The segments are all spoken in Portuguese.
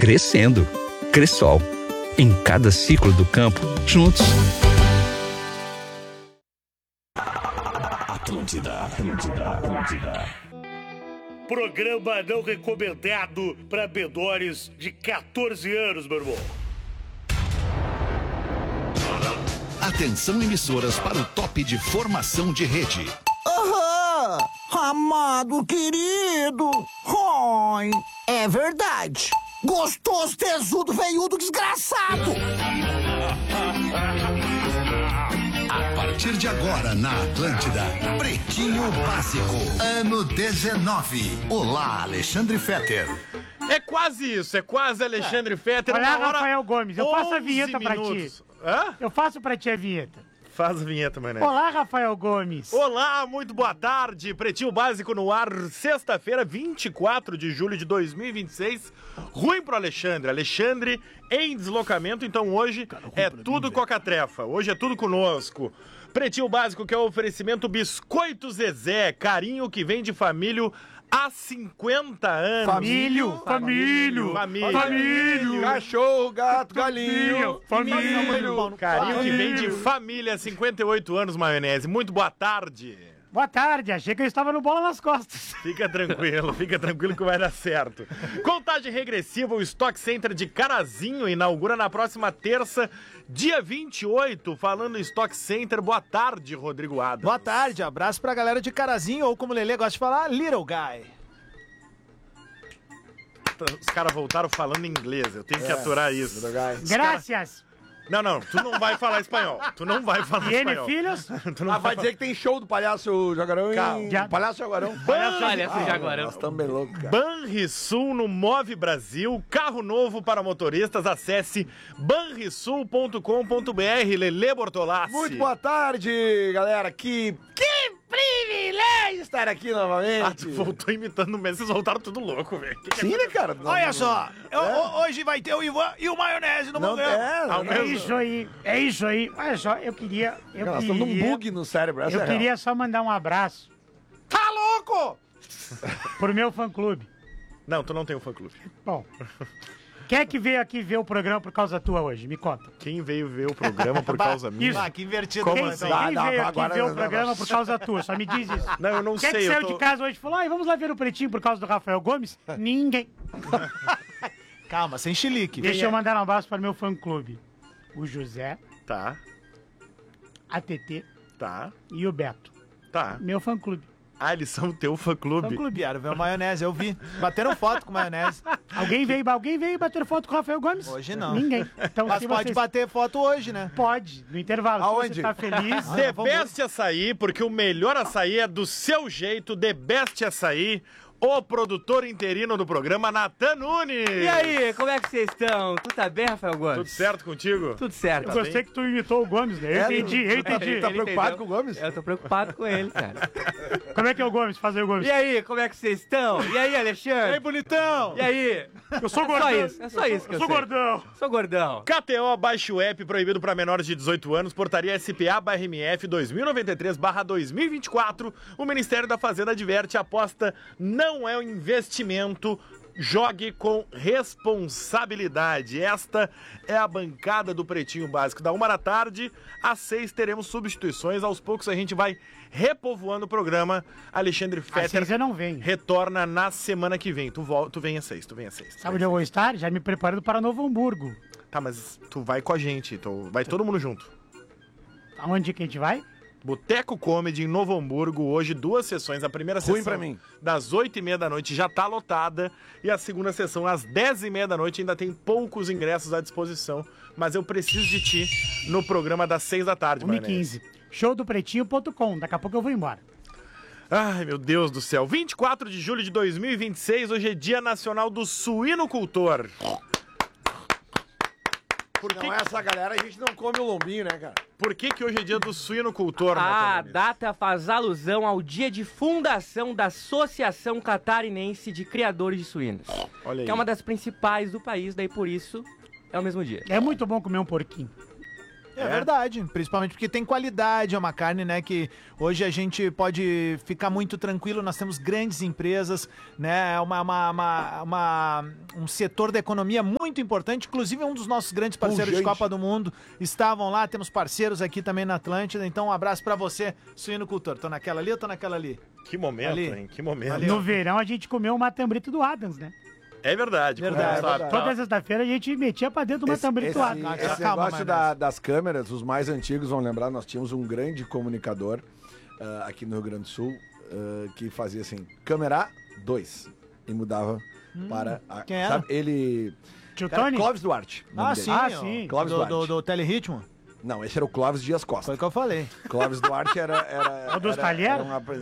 crescendo. Cressol, em cada ciclo do campo, juntos. Atlântida. Programa não recomendado para menores de 14 anos, meu irmão. Atenção, emissoras, para o top de formação de rede. Aham! Amado querido! Oi! É verdade! Gostoso, tesudo, veiudo, desgraçado! A partir de agora, na Atlântida, Pretinho Básico, ano 19. Olá, Alexandre Fetter. É quase isso, é quase Alexandre Fetter. Olha, Rafael Gomes, eu faço a vinheta pra ti. Hã? Eu faço pra ti a vinheta. Faz a vinheta, Mané. Olá, Rafael Gomes. Olá, muito boa tarde. Pretinho Básico no ar, sexta-feira, 24 de julho de 2026. Ruim pro Alexandre. Alexandre em deslocamento, então hoje é tudo coca-trefa. Hoje é tudo conosco. Pretinho Básico, que é o oferecimento Biscoito Zezé, carinho que vem de família há 50 anos. Famílio. Cachorro, gato, galinho. Família. Carinho que vem de família há 58 anos, Maionese. Muito boa tarde. Boa tarde, achei que eu estava no Bola nas Costas. Fica tranquilo que vai dar certo. Contagem regressiva, o Stock Center de Carazinho inaugura na próxima terça, dia 28. Falando em Stock Center, boa tarde, Rodrigo Adams. Boa tarde, abraço pra galera de Carazinho, ou como o Lelê gosta de falar, Little Guy. Os caras voltaram falando inglês, eu tenho que aturar isso. Graças. Não, tu não vai falar espanhol. Tu não vai falar Tiene espanhol. filhos? Tu não Vai dizer que tem show do Palhaço Jaguarão e... Palhaço Jaguarão. Palhaço Jaguarão. Nós estamos bem loucos, cara. Banrisul no Move Brasil, carro novo para motoristas, acesse banrisul.com.br. Lelê Bortolassi. Muito boa tarde, galera. Que privilégio estar aqui novamente. Ah, tu voltou imitando o Messi, vocês voltaram tudo louco, velho. Sim, né, cara? Olha só, hoje vai ter o Ivan e o Maionese no momento. É isso aí. Olha só, eu queria... Nós estamos num bug no cérebro, essa Eu é a real. queria só mandar um abraço Tá louco? pro meu fã-clube. Não, tu não tem um fã-clube. Bom, quem é que veio aqui ver o programa por causa tua hoje? Me conta. Quem veio ver o programa por causa minha? Isso. Que invertido. Como Quem, assim? quem veio aqui agora ver o não, programa por causa tua? Só me diz isso. Não, eu não Quem é sei. que eu saiu tô... de casa hoje e falou, vamos lá ver o Pretinho por causa do Rafael Gomes? Ninguém. Calma, sem chilique. Deixa eu mandar um abraço para o meu fã-clube. O José, Tá, a TT tá, e o Beto. tá. Meu fã-clube. Ah, eles são teu fã-clube. Vieram ver o Maionese, eu vi. Bateram foto com o Maionese. Alguém veio bater foto com o Rafael Gomes? Hoje não. Ninguém. Então, Mas se pode vocês... bater foto hoje, né? Pode, no intervalo. Aonde? Se você tá feliz... The Best Açaí, porque o melhor açaí é do seu jeito. The Best Açaí, o produtor interino do programa, Natan Nunes. E aí, como é que vocês estão? Tu tá bem, Rafael Gomes? Tudo certo contigo? Tudo certo. Eu gostei que tu imitou o Gomes, né? Eu entendi. Tá preocupado com o Gomes? Eu tô preocupado com ele, cara. Como é que é o Gomes? Faz aí o Gomes. E aí, como é que vocês estão? E aí, Alexandre? bonitão! E aí? Eu sou gordão. É só isso que eu sou sei. gordão. Sou gordão. KTO, baixe o app, proibido para menores de 18 anos, portaria SPA/MF 2093/2024. O Ministério da Fazenda adverte, a aposta não é um investimento, jogue com responsabilidade. Esta é a bancada do Pretinho Básico. Da 1h às 6 teremos substituições, aos poucos a gente vai repovoando o programa. Alexandre Às Fetter 6 eu não venho. retorna na semana que vem. Tu vem às 6, Sabe onde eu vou estar? Já me preparando para Novo Hamburgo. Tá, mas tu vai com a gente, vai todo mundo junto. Aonde que a gente vai? Boteco Comedy em Novo Hamburgo, hoje 2 sessões. A primeira Ruim sessão pra mim. das 8h30 da noite já tá lotada e a segunda sessão às 10h30 da noite ainda tem poucos ingressos à disposição, mas eu preciso de ti no programa das 6 da tarde, 1h15. Showdopretinho.com. Daqui a pouco eu vou embora. Ai, meu Deus do céu. 24 de julho de 2026, hoje é Dia Nacional do Suinocultor. Por que, Não, essa galera, a gente não come o lombinho, né, cara? por que que hoje é Dia do Suinocultor, A Natan Nunes? data faz alusão ao dia de fundação da Associação Catarinense de Criadores de Suínos, Olha aí. que é uma das principais do país, daí por isso é o mesmo dia. É muito bom comer um porquinho. É verdade, principalmente porque tem qualidade, é uma carne, né, que hoje a gente pode ficar muito tranquilo, nós temos grandes empresas, né, um setor da economia muito importante, inclusive um dos nossos grandes parceiros de Copa do Mundo estavam lá, temos parceiros aqui também na Atlântida, então um abraço pra você, suinocultor. Tô naquela ali ou tô naquela ali? Que momento, Ali. hein? Que momento. Ali, No verão a gente comeu o matambrito do Adams, né? É verdade. Verdade, como verdade. Toda sexta-feira a gente metia pra dentro do matambrito do Adams. Esse Calma, negócio das câmeras, os mais antigos vão lembrar, nós tínhamos um grande comunicador aqui no Rio Grande do Sul que fazia assim, câmera 2 e mudava para... Quem era? Sabe, ele... Tio Cara, Tony? Clóvis Duarte. o nome dele. Sim, Ah, ó, sim. Clóvis do Duarte. Teleritmo. Não, esse era o Clóvis Dias Costa. Foi o que eu falei. Clóvis Duarte era O dos era talheres?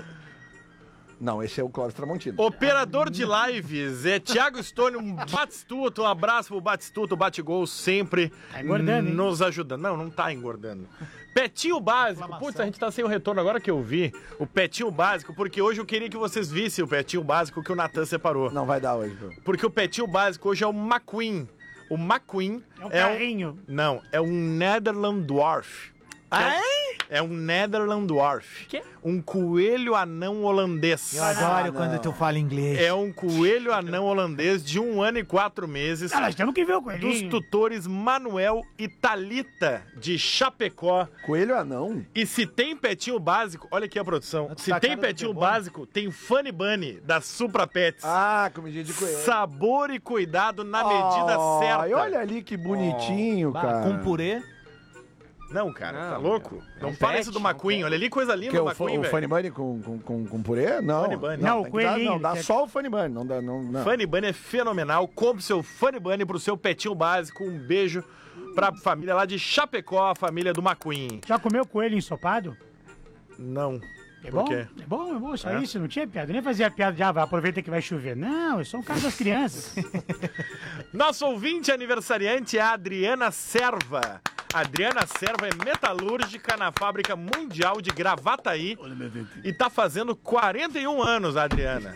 Não, esse é o Clóvis Tramontino. Operador de lives é Thiago Stone, um Batistuta, um abraço pro Batistuta, o Batigol sempre Tá engordando, hein? nos ajudando. Não tá engordando. Petinho básico, putz, a gente tá sem o retorno agora que eu vi, o Petinho básico, porque hoje eu queria que vocês vissem o Petinho básico que o Natan separou. Não vai dar hoje, pô. Porque o Petinho básico hoje é o McQueen. O McQueen É um carrinho. Não, é um Netherland Dwarf. É um Netherland Dwarf. Quê? Um coelho anão holandês. Eu adoro quando tu fala inglês. É um coelho anão holandês de 1 ano e 4 meses. Ah, nós temos que ver o Dos coelhinho. tutores Manuel e Thalita de Chapecó. Coelho anão? E se tem petinho básico, olha aqui a produção. Se tá tem cara do petinho Debone. básico, tem Funny Bunny da Supra Pets. Ah, comidinha de coelho. Sabor e cuidado na medida certa. Ai, olha ali que bonitinho, cara. Com purê. Não, cara, Não, tá louco? é Não um parece pet, do McQueen. Olha ali, coisa linda Que do o McQueen, velho. Funny Bunny com purê? Não. Funny Bunny. Não, tem o que dar- coelhinho, Não, dá que é- só o Funny Bunny. Não dá, não. Funny Bunny é fenomenal. Compre seu Funny Bunny pro seu petinho básico. Um beijo pra família lá de Chapecó, a família do McQueen. Já comeu coelho ensopado? Não. É Por bom? quê? É bom, só É? isso, não tinha piada. Nem fazia piada de, aproveita que vai chover. Não, eu sou um cara das crianças. Nosso ouvinte aniversariante é a Adriana Serva. A Adriana Serva é metalúrgica na Fábrica Mundial de Gravataí e tá fazendo 41 anos, a Adriana.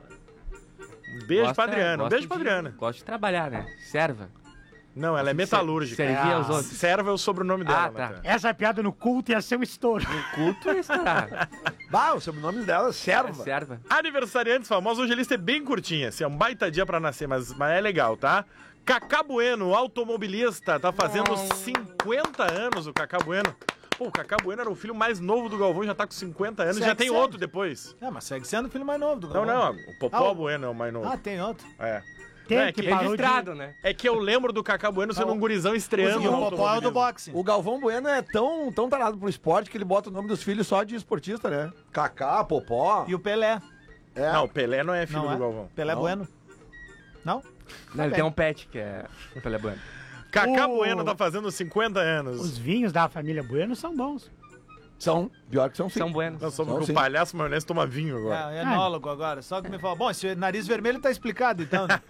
Um beijo pra Adriana, um beijo pra Adriana. Gosto de trabalhar, né? Serva. Não, ela é metalúrgica. Servir aos outros. Serva é o sobrenome dela. Ah, tá. Natan. Essa piada no culto ia ser um estouro. Culto é estourar. Bah, o sobrenome dela é Serva. Serva. Aniversariantes famosos, hoje a lista é bem curtinha. Assim, é um baita dia pra nascer, mas é legal, tá? Cacá Bueno, automobilista, tá fazendo 50 anos o Cacá Bueno. Pô, o Cacá Bueno era o filho mais novo do Galvão, já tá com 50 anos, Segue já tem sendo. outro depois. É, mas segue sendo o filho mais novo do Não, Galvão. não, o Popó Ah, Bueno é o mais novo. Ah, tem outro. É. Tem Não, é que que parou Registrado, né? É que eu lembro do Cacá Bueno sendo um gurizão estreando E no o Popó é o do automobilismo. boxe. O Galvão Bueno é tão tarado pro esporte que ele bota o nome dos filhos só de esportista, né? Kaká, Popó. E o Pelé. É. Não, o Pelé não é filho Não do é? Galvão. Pelé Não. Bueno. Não? Não, ele tem um pet que é o Pelé Bueno. Cacá O- Bueno tá fazendo 50 anos. Os vinhos da família Bueno são bons. São, pior que são sim. São buenos. Nós somos Não, que sim. o palhaço maionese toma vinho agora. É, enólogo agora. Só que me fala. Bom, esse nariz vermelho tá explicado, então. Né?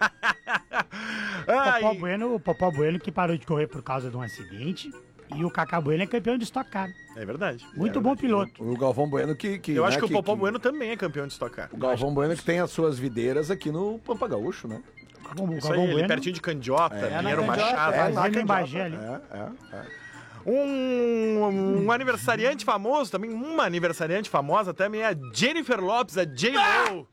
O Popó Bueno que parou de correr por causa de um acidente. E o Cacá Bueno é campeão de Stock Car. É verdade. Muito bom piloto. O Galvão Bueno que Eu acho né, que o Popó Bueno também é campeão de Stock Car. O Galvão Bueno que tem as suas videiras aqui no Pampa Gaúcho, né? O Isso aí, ali pertinho de Candiota, Pinheiro na Candiota, Machado. Mas na ele em Candiota. Bagé ali. É. Um aniversariante famoso, também uma aniversariante famosa também é a Jennifer Lopez, a J-Lo.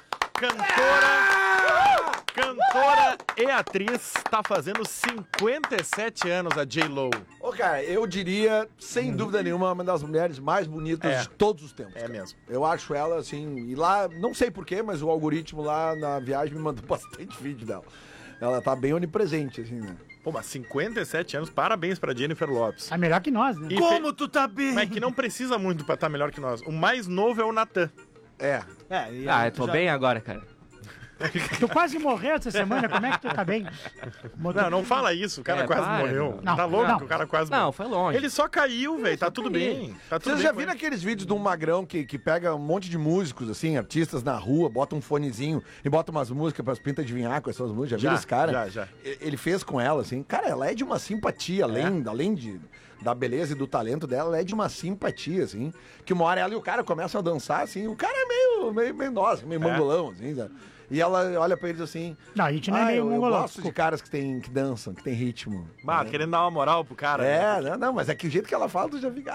Cantora e atriz, tá fazendo 57 anos a J-Lo. Ô, cara, eu diria, sem dúvida nenhuma, uma das mulheres mais bonitas É. de todos os tempos. É cara. mesmo. Eu acho ela, assim, e lá, não sei porquê, mas o algoritmo lá na viagem me mandou bastante vídeo dela. Ela tá bem onipresente, assim, né? Pô, mas 57 anos, parabéns pra Jennifer Lopez. Tá melhor que nós, né? E Como tu tá bem? Mas que não precisa muito pra estar melhor que nós. O mais novo é o Natan. É. É, e Ah, aí eu tu tô já- bem agora, cara. Tu quase morreu essa semana, como é que tu tá bem? Não fala isso, o cara É, quase para, morreu. não. Tá louco Não. que o cara quase morreu. Não, foi longe. Ele só caiu, velho, tá tudo bem. Tá tudo Vocês bem já com viram ele. aqueles vídeos de um magrão que pega um monte de músicos, assim, artistas na rua, bota um fonezinho e bota umas músicas pras pintas adivinhar com essas músicas? Já viram esse cara? Já. Ele fez com ela, assim. Cara, ela é de uma simpatia, além da beleza e do talento dela, ela é de uma simpatia, assim. Que uma hora ela e o cara começam a dançar, assim, o cara é meio nós, meio mangolão, assim, sabe? E ela olha pra eles assim... Não, a gente não é meio eu mongolão. gosto de caras que dançam, que tem ritmo. Bah, querendo dar uma moral pro cara. né? Não, mas é que o jeito que ela fala, tu já fica...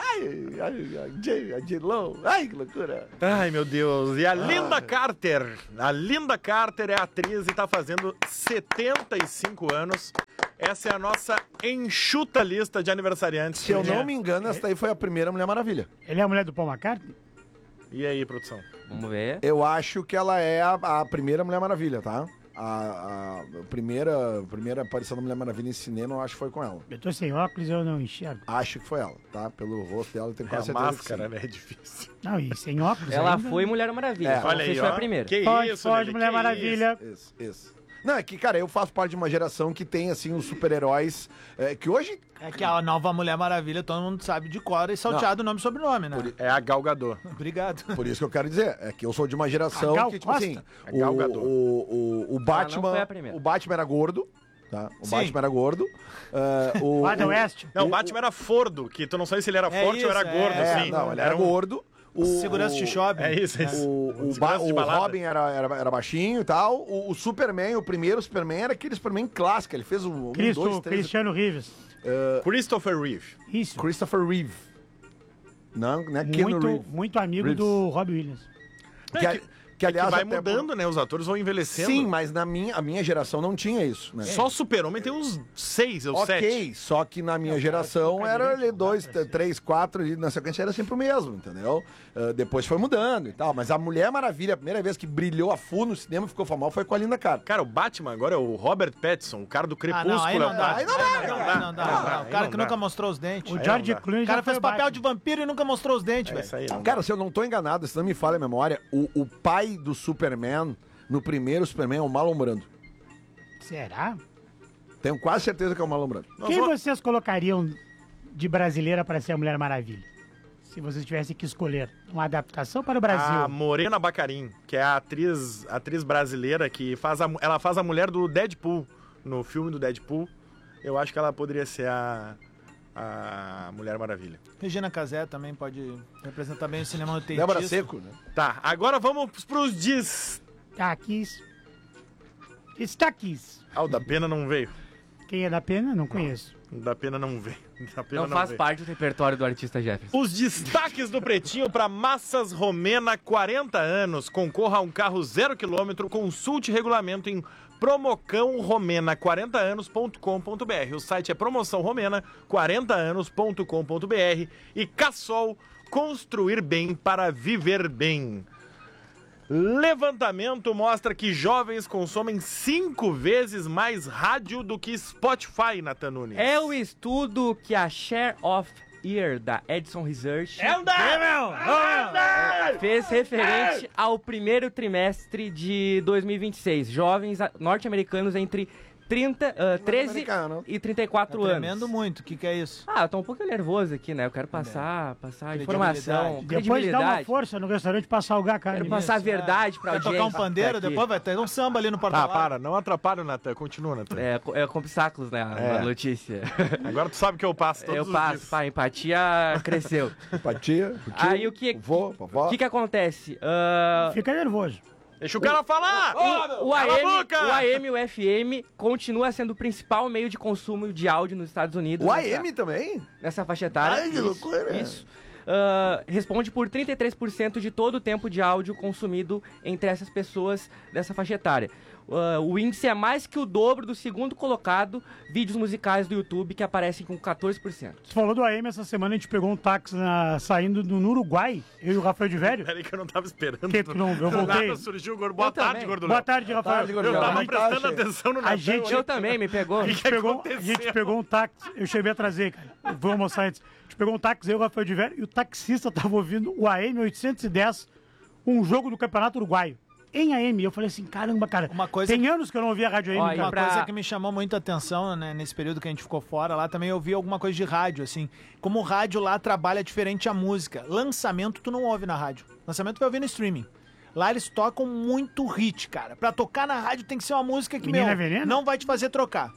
A J-Lo, ai, que loucura. Ai, meu Deus. E a Linda Carter. A Linda Carter é atriz e tá fazendo 75 anos. Essa é a nossa enxuta lista de aniversariantes. Se eu não me engano, essa daí foi a primeira Mulher Maravilha. Ele é a mulher do Paul McCartney? E aí, produção? Vamos ver. Eu acho que ela é a primeira Mulher Maravilha, tá? A primeira aparição da Mulher Maravilha em cinema, eu acho que foi com ela. Eu tô sem óculos e eu não enxergo. Acho que foi ela, tá? Pelo rosto dela, eu tenho É quase a certeza máscara, que sim. né? É difícil. Não, e sem óculos Ela ainda. foi Mulher Maravilha. É. Só Olha não sei aí, se foi ó. a primeira. Que Pode, isso, Lelê, Mulher que Maravilha. Isso. Não, é que, cara, eu faço parte de uma geração que tem, assim, os super-heróis que hoje... É que a nova Mulher Maravilha, todo mundo sabe de cor e salteado nome e sobrenome, né? É a Gal Gadot. Obrigado. Por isso que eu quero dizer, é que eu sou de uma geração A Gal que, tipo Costa? assim, A Gal Gadot. o Batman... não foi a primeira. O Batman era gordo, tá? O Sim. Batman era gordo. O Adam West. Não, o Batman era fordo, que tu não sabe se ele era É forte ou era isso, gordo, é. assim. não, ele era um- gordo. Segurança de shopping. É isso, é isso. O balada. Robin era baixinho e tal. O Superman, o primeiro Superman, era aquele Superman clássico. Ele fez um, dois, três... Cristiano Reeves. Christopher Reeve. Isso. Christopher Reeve. Não é Keanu Reeves. Muito amigo Reeves. do Robbie Williams. Que, aliás, que vai até mudando, né? Os atores vão envelhecendo. Sim, mas a minha geração não tinha isso, né? Só Super-Homem tem uns 6 ou 7. Ok, só que na minha geração era ali 2, 3, 4, ali na sequência era sempre o mesmo, entendeu? Depois foi mudando e tal, mas a Mulher Maravilha, a primeira vez que brilhou a full no cinema, ficou famosa, foi com a Linda Carter. Cara, o Batman agora é o Robert Pattinson, o cara do Crepúsculo. Aí não é o dá. Batman. Aí não dá. O cara não que dá. nunca mostrou os dentes. O Aí George não dá. Clooney O cara já foi fez o papel Batman. de vampiro e nunca mostrou os dentes, É velho. isso aí. não Cara, dá. se eu não tô enganado, se não me falha a memória, o pai do Superman, no primeiro Superman, é o Marlon Brando. Será? Tenho quase certeza que é o Marlon Brando. Nós Quem vamos- vocês colocariam de brasileira para ser a Mulher Maravilha? Se vocês tivessem que escolher uma adaptação para o Brasil. A Morena Bacarin, que é a atriz brasileira que ela faz a mulher do Deadpool, no filme do Deadpool. Eu acho que ela poderia ser a Mulher Maravilha. Regina Casé também pode representar bem o cinema no Débora teitista. Seco, né? Tá, agora vamos pros Destaques. Destaques. o da Pena não veio. Quem é da Pena? Não conheço. O da Pena não veio. O da Pena Não faz veio. parte do repertório do artista Jefferson. Os destaques do Pretinho para Massas Romena, 40 anos. Concorra a um carro 0 km. Consulte regulamento em promocãoromena40anos.com.br. O site é promoçãoromena40anos.com.br. E Cassol, construir bem para viver bem. Levantamento mostra que jovens consomem 5 vezes mais rádio do que Spotify, Nathan Nunes. É o estudo que a Share of Ear da Edison Research fez referente ao primeiro trimestre de 2026. Jovens norte-americanos entre 13 Americano. e 34 Tá anos. tremendo muito. O que é isso? Ah, eu tô um pouco nervoso aqui, né? Eu quero passar informação, Credibilidade. Depois dá uma credibilidade. força no restaurante pra salgar a carne. Quero passar a verdade pra Vai audiência. tocar um pandeiro, que tá aqui. depois vai ter um samba ali no Tá, porta-malas. para, não atrapalha o Nathan. Continua, Nathan. É com obstáculos, né? A notícia. Agora tu sabe que eu passo todos Eu os passo, dias. pá, a empatia cresceu. Empatia, Aí o que vovó. que acontece? Fica nervoso. Deixa o cara falar! O Cala a AM, boca! o AM e o FM continua sendo o principal meio de consumo de áudio nos Estados Unidos. O AM também? Nessa faixa etária. Ai, que loucura. Isso. Responde por 33% de todo o tempo de áudio consumido entre essas pessoas dessa faixa etária. O índice é mais que o dobro do segundo colocado, vídeos musicais do YouTube, que aparecem com 14%. Você falou do AM, essa semana a gente pegou um táxi saindo no Uruguai, eu e o Rafael de Velho. Peraí que eu não tava esperando. Que tu não- eu Do voltei. nada surgiu o Gordo. Boa Eu tarde, também. Gordo Boa Léo. tarde, Rafael. tarde, Gordo Eu Léo. tava Como é que tá, prestando chefe? atenção no A Nathan. gente- Eu também, me pegou. A gente pegou um táxi, eu cheguei a trazer, cara. Eu vou almoçar antes. A gente pegou um táxi, eu e o Rafael de Velho, e o taxista tava ouvindo o AM 810, um jogo do Campeonato Uruguaio. Em AM, eu falei assim, caramba, cara, Uma coisa tem anos que eu não ouvia rádio AM, Ó, cara. Uma pra- coisa que me chamou muita atenção, né, nesse período que a gente ficou fora lá, também eu vi alguma coisa de rádio, assim. Como o rádio lá trabalha diferente a música. Lançamento tu não ouve na rádio. Lançamento tu vai ouvir no streaming. Lá eles tocam muito hit, cara. Pra tocar na rádio tem que ser uma música que, Menina Veneno? não vai te fazer trocar.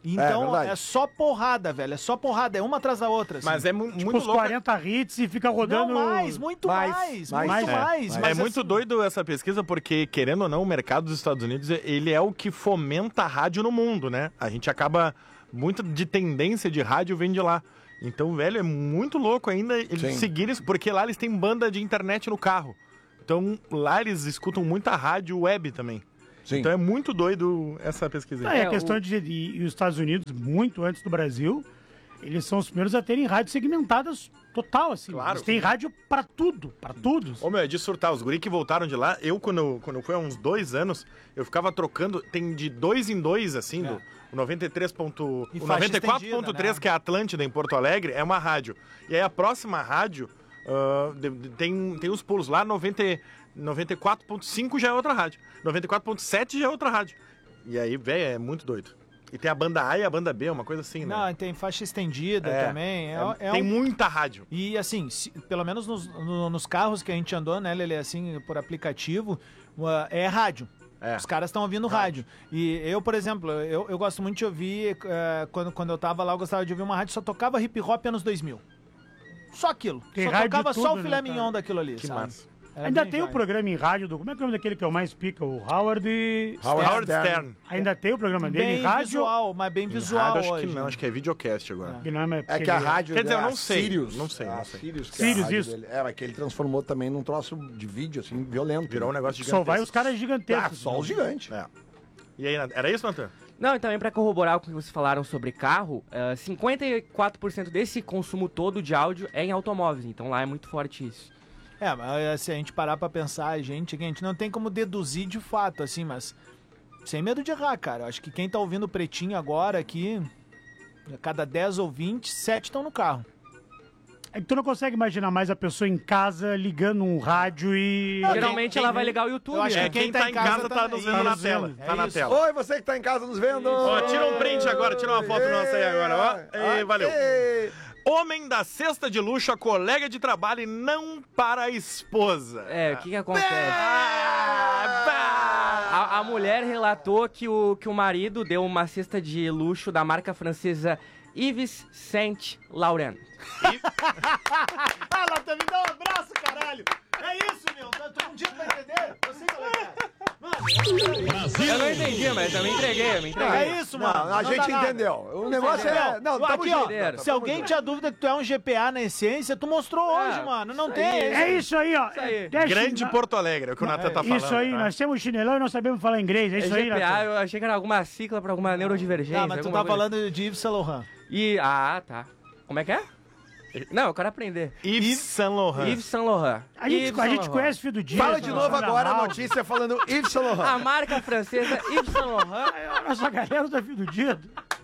Então verdade. é só porrada, velho. É só porrada. É uma atrás da outra. assim. Mas é Tipo muito os louco. 40 hits e fica rodando... Não, muito mais. É Mas muito assim, doido essa pesquisa, porque, querendo ou não, o mercado dos Estados Unidos, ele é o que fomenta a rádio no mundo, né? A gente acaba... Muito de tendência de rádio vem de lá. Então, velho, é muito louco ainda eles seguirem isso, porque lá eles têm banda de internet no carro. Então, lá eles escutam muita rádio web também. Sim. Então é muito doido essa pesquisa aí. É, a questão e os Estados Unidos, muito antes do Brasil, eles são os primeiros a terem rádios segmentadas total, assim. Claro. Eles têm rádio pra tudo, pra tudo. Ô, meu, é de surtar. Os guri que voltaram de lá, eu, quando foi há uns 2 anos, eu ficava trocando, tem de 2 em 2, assim, do o 93. E O faixa 94.3, estendida, né? que é a Atlântida, em Porto Alegre, é uma rádio. E aí a próxima rádio, tem os pulos lá, 94.5 já é outra rádio. 94.7 já é outra rádio. E aí, velho, é muito doido. E tem a banda A e a banda B, uma coisa assim, né? Não, tem faixa estendida também. Tem muita rádio. E assim, pelo menos nos carros que a gente andou, né, Lelê, assim, por aplicativo, é rádio. Os caras estão ouvindo rádio. E eu, por exemplo, eu gosto muito de ouvir, quando eu tava lá, eu gostava de ouvir uma rádio que só tocava hip hop anos 2000. Só aquilo. Tem só rádio tocava de só tudo, o filé né, mignon daquilo ali, Que sabe? massa. Era Ainda bem tem o vibe. programa em rádio como é que é o nome daquele que é o mais pica? O Howard Howard Stern. Ainda tem o programa dele em Bem rádio? visual, mas bem visual Rádio, acho hoje. que não, acho que é videocast agora. Que não é, É que a rádio... Quer dizer, eu não a sei, Sirius, não sei, a não sei. Sirius, que Sirius, é a rádio isso. dele. Mas que ele transformou também num troço de vídeo, assim, violento. Virou um negócio Só gigantesco. vai os caras gigantescos. Só os gigantes. É. E aí, era isso, Natan? Não, e também para corroborar o que vocês falaram sobre carro, 54% desse consumo todo de áudio é em automóveis, então lá é muito forte isso. Mas se a gente parar pra pensar, a gente não tem como deduzir de fato, assim, mas sem medo de errar, cara. Eu acho que quem tá ouvindo o Pretinho agora aqui, a cada 10 ou 20, 7 estão no carro. É que tu não consegue imaginar mais a pessoa em casa ligando um rádio e... Geralmente ela vai ligar o YouTube, Eu acho né? que Quem tá em casa tá nos vendo na tela. Tá na tela. Oi, você que tá em casa nos vendo. Ó, tira um print agora, tira uma foto nossa aí agora, ó. E valeu. Homem dá cesta de luxo a colega de trabalho e não para a esposa. O que acontece? A mulher relatou que o marido deu uma cesta de luxo da marca francesa Yves Saint Laurent. Natan, me dá um abraço, caralho! É isso, meu! Tu um dia vai entender? Eu sei qual é. Eu não entendi, mas eu me entreguei. É isso, mano. Não, a gente entendeu. O negócio é... Não, tamo aqui, ó, junto. se alguém tinha dúvida que tu é um GPA na essência, tu mostrou hoje, mano. Não tem. É isso aí, ó. aí. Grande Porto Alegre, é o que o Natan tá falando. Isso aí, tá? nós temos chinelão e não sabemos falar inglês. É isso aí, GPA, Natan. eu achei que era alguma sigla pra alguma neurodivergência. Não, mas tu alguma tá coisa. falando de Yves Saint Laurent. Tá. Como é que é? Não, eu quero aprender. Yves Saint Laurent. Yves Saint Laurent. A gente conhece o Fio do Dia. Fala de novo agora a notícia falando Yves Saint Laurent. A marca francesa Yves Saint Laurent. Nossa galera da Fio do Dia.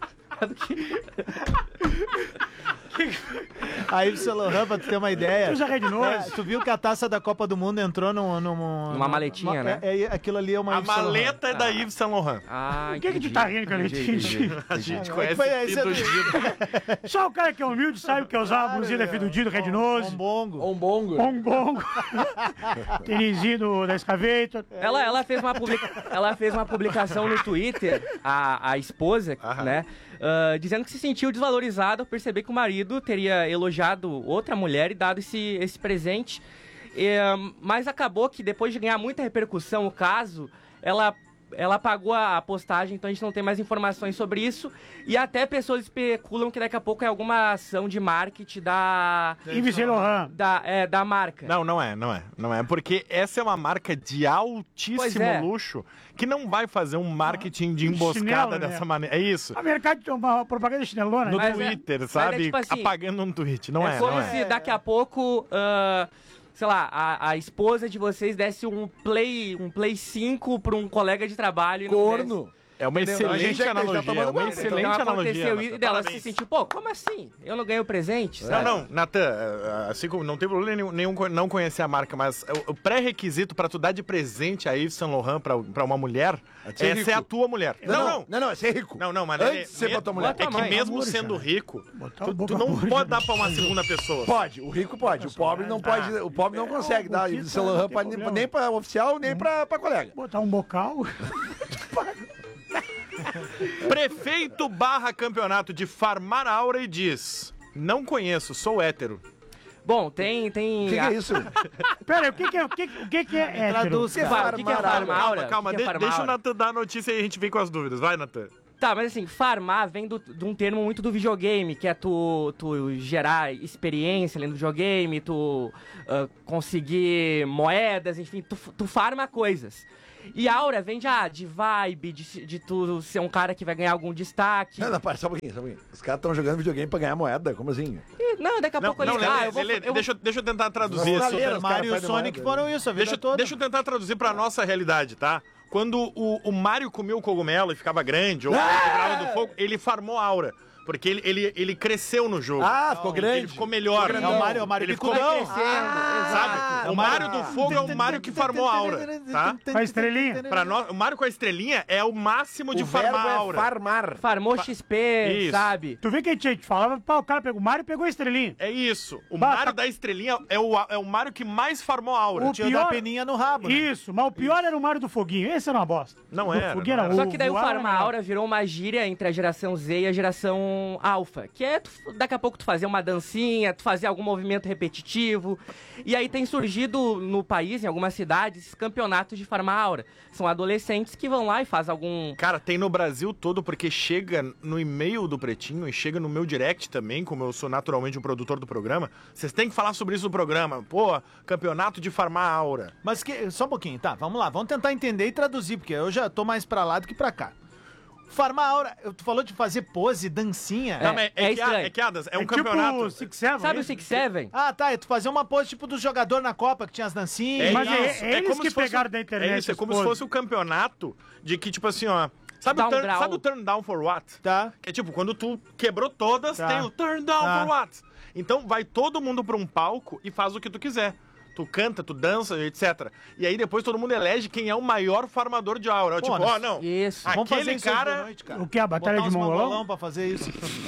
A Yves Saint Laurent, pra tu ter uma ideia. Usa Red Nose. Tu viu que a taça da Copa do Mundo entrou Numa maletinha, né? Aquilo ali é uma A Yves Saint Laurent. maleta é da Yves Saint Laurent. Por que tu tá rindo, cara? A gente conhece foi esse Fio do aí. Dia. Só o cara que é humilde sabe que é usar uma blusinha da Fio do Dia, do Red Nose. Bongo. Um bongo. Bongo. Tênisinho da Excavator. Ela fez uma publicação no Twitter, a esposa, né? Dizendo que se sentiu desvalorizada ao perceber que o marido teria elogiado outra mulher e dado esse presente. Mas acabou que depois de ganhar muita repercussão o caso, ela apagou a postagem, então a gente não tem mais informações sobre isso. E até pessoas especulam que daqui a pouco é alguma ação de marketing Yves Saint Laurent. da marca. Não é, porque essa é uma marca de altíssimo luxo que não vai fazer um marketing de emboscada Chinelo, né? dessa maneira. É isso. A mercado tem uma propaganda chinelona. No né? Twitter, mas sabe? tipo assim, apagando um tweet. Não é. Como se daqui a pouco, sei lá, a esposa de vocês desse um Play 5 pra um colega de trabalho. E não Corno. É uma A gente excelente já tá analogia. tomando É uma banho, excelente Então analogia. aconteceu isso Natan. e dela se Parabéns. sentiu, pô, como assim? Eu não ganhei o presente, sabe? Não, Natan, assim como não tem problema nenhum não conhecer a marca, mas o pré-requisito pra tu dar de presente a Yves Saint Laurent pra uma mulher ser é rico. ser a tua mulher. Não, é ser rico. Não, mas Antes de ser pra tua mulher. é que mesmo Amor, sendo cara. rico, Botar tu, o boca tu não amor, pode já. dar pra uma segunda pessoa. Pode, o rico pode, o pobre não pode, o pobre não consegue dar Yves Saint Laurent pra nem pra oficial, nem pra colega. Botar um bocal. Prefeito barra campeonato de farmar aura e diz: não conheço, sou hétero. Bom, tem... O que é isso? Pera aí, o que é hétero? Traduz, O que é farmar aura? Calma, O que é farmar deixa o aura? Natan dar a notícia e a gente vem com as dúvidas. Vai, Natan. Tá, mas assim, farmar vem de um termo muito do videogame, que é tu gerar experiência ali no videogame, tu conseguir moedas, enfim, tu farma coisas. E aura vem de vibe, de tu ser um cara que vai ganhar algum destaque. Não, para, só um pouquinho. Os caras estão jogando videogame pra ganhar moeda, como assim? Não, daqui a pouco eles... Deixa eu tentar traduzir isso. Super Mario e o Sonic foram isso a vida toda. Deixa eu tentar traduzir pra nossa realidade, tá? Quando o Mario comia o cogumelo e ficava grande, ou virava do fogo, ele farmou aura. Porque ele cresceu no jogo. Ah, ficou grande. Ele ficou melhor. É o Mario ele ficou Bicudão. sabe? O Mario do fogo é o Mario que farmou aura, tá? Com a estrelinha. Pra nós, o Mario com a estrelinha é o máximo de farmar aura. Farmar. Farmou XP, Isso. sabe? Tu vê que a gente falava, pá, o cara pegou o Mario e pegou a estrelinha. É isso. O Bah, Mario tá- da estrelinha é o Mario que mais farmou aura. O Tinha o pior- da peninha no rabo, né? Isso, mas o pior era o Mario do foguinho. Esse era uma bosta. Não Do era, foguinho não era era. Só que daí o voar farmar era- aura virou uma gíria entre a geração Z e a geração alfa, que é daqui a pouco tu fazer uma dancinha, tu fazer algum movimento repetitivo. E aí tem surgido no país, em algumas cidades, campeonatos de farmar aura. São adolescentes que vão lá e fazem algum... Cara, tem no Brasil todo, porque chega no e-mail do Pretinho e chega no meu direct também, como eu sou naturalmente um produtor do programa. Vocês têm que falar sobre isso no programa. Pô, campeonato de farmar aura. Mas só um pouquinho, tá, vamos lá. Vamos tentar entender e traduzir, porque eu já tô mais pra lá do que pra cá. Farmar aura, tu falou de fazer pose, dancinha. Não, mas estranho. que Adas, é um tipo campeonato. o Six Seven. Sabe o isso? Six Seven? Ah, tá, é tu fazer uma pose tipo do jogador na Copa, que tinha as dancinhas. Mas isso, eles como que se fosse- pegaram da internet É isso, é como as se poses. fosse o campeonato de que, tipo assim, ó... Sabe Down o draw. turn down for what? Tá. Que é tipo, quando tu quebrou todas, Tá. tem o turn down Tá. for what? Então vai todo mundo pra um palco e faz o que tu quiser. Tu canta, tu dança, etc. E aí depois todo mundo elege quem é o maior farmador de aura. Tipo, nós- ó, não. Isso. Vamos fazer Aquele isso hoje de cara... noite, cara. O que? A Batalha Botar de uns Mongolão? mongolão pra fazer isso.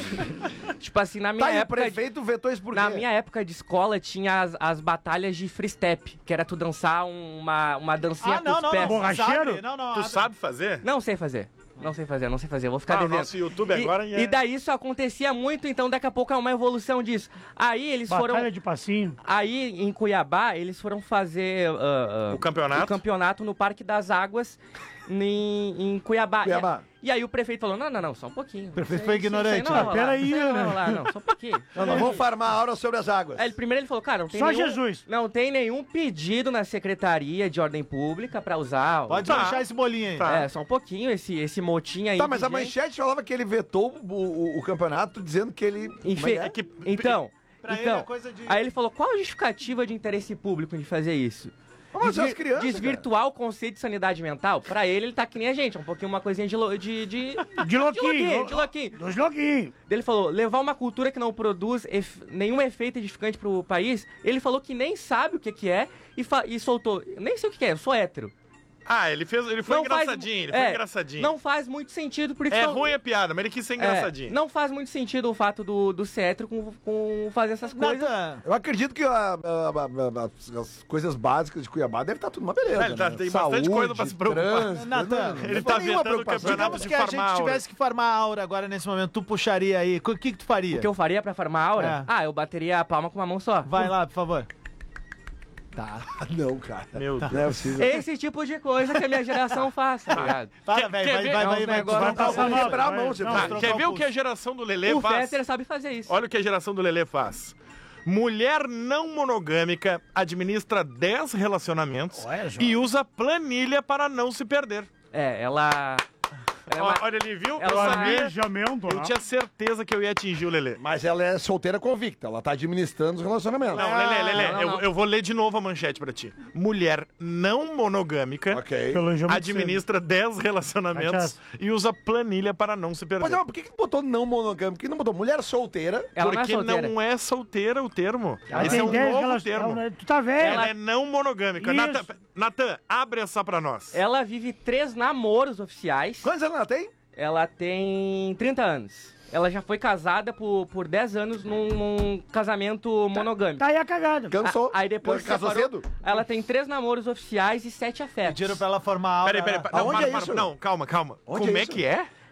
Tipo assim, na minha Tá, e o época... prefeito vetou isso por quê? Na minha época de escola tinha as batalhas de free step, que era tu dançar uma dancinha com os pés. Borracheiro? Sabe? Não, Tu abre. sabe fazer? Não sei fazer. Não sei fazer. Eu vou ficar devendo. Nosso YouTube agora E daí isso acontecia muito, então daqui a pouco é uma evolução disso. Aí eles Batalha foram... de passinho. Aí em Cuiabá, eles foram fazer O campeonato? o campeonato no Parque das Águas em Cuiabá. Cuiabá. E aí o prefeito falou, não, só um pouquinho. O prefeito foi ignorante. Peraí, não, né? vai rolar, não, só um pouquinho. Não, nós vamos farmar a aura sobre as águas. Aí, primeiro ele falou, cara, não tem Só nenhum, Jesus. Não tem nenhum pedido na Secretaria de Ordem Pública pra usar. Pode Tá. deixar esse bolinho aí. Tá. É, só um pouquinho, esse motim aí. Tá, mas de a gente. manchete falava que ele vetou o campeonato dizendo que ele... Enfe- Como é que- Então, Pra ele então é coisa de- aí ele falou, qual a justificativa de interesse público de fazer isso? Mas as crianças, desvirtuar o conceito de sanidade mental? Pra ele tá que nem a gente, é um pouquinho uma coisinha de De louquinho. de louquinho. Dos louquinhos. Ele falou, levar uma cultura que não produz nenhum efeito edificante pro país, ele falou que nem sabe o que é e soltou, nem sei o que é, eu sou hétero. Ah, ele foi Não faz- engraçadinho, ele foi é, engraçadinho. Não faz muito sentido, porque... É são- ruim a piada, mas ele quis ser engraçadinho. não faz muito sentido o fato do ser hétero com fazer essas coisas. Natan, Eu acredito que as coisas básicas de Cuiabá devem estar tudo uma beleza. Ele tá- né? tem bastante coisa pra se preocupar. trânsito, Natan, não ele foi tá nenhuma vetando o preocupação. campeonato digamos de que a farmar gente aura. tivesse que farmar a aura agora nesse momento, tu puxaria aí. O que tu faria? O que eu faria pra farmar aura? É. Eu bateria a palma com uma mão só. Vai lá, por favor. Tá. Não, cara. Meu Deus. Não é possível. Esse tipo de coisa que a minha geração faz, tá ligado? Fala, Quer velho, ver? vai, É uns vai, negócio- vai Vai passar Vamos mal. quebrar a mão, você Não, vai. trocar Quer o ver o que a pulso. geração do Lelê O faz? Fetter sabe fazer isso. Olha o que a geração do Lelê faz. Mulher não monogâmica administra 10 relacionamentos Olha, João. e usa planilha para não se perder. Ela é Ó, uma- olha, ele viu? Eu ela- sabia. Planejamento, Eu né? tinha certeza que eu ia atingir o Lelê. Mas ela é solteira convicta, ela tá administrando os relacionamentos. Não, Lelê, não. eu vou ler de novo a manchete pra ti. Mulher não monogâmica Ok. Planejamento administra 10 relacionamentos e usa planilha para não se perder. Mas não, por que botou não monogâmico? Por que não botou mulher solteira? Ela Porque solteira. não é solteira o termo. Ela Esse é tem um 10 novo relações- termo. Tu tá velho. Ela é não monogâmica. Isso. Natan, abre essa pra nós. Ela vive 3 namoros oficiais. Quantos anos ela tem? Ela tem 30 anos. Ela já foi casada por 10 anos num casamento monogâmico. Tá aí a cagada. Cansou. Aí depois se casou separou. cedo? Ela tem 3 namoros oficiais e 7 afetos. Pediram pra ela formar a aura. Peraí. Não, Aonde é isso? Não, calma. Onde Como é é isso? que é?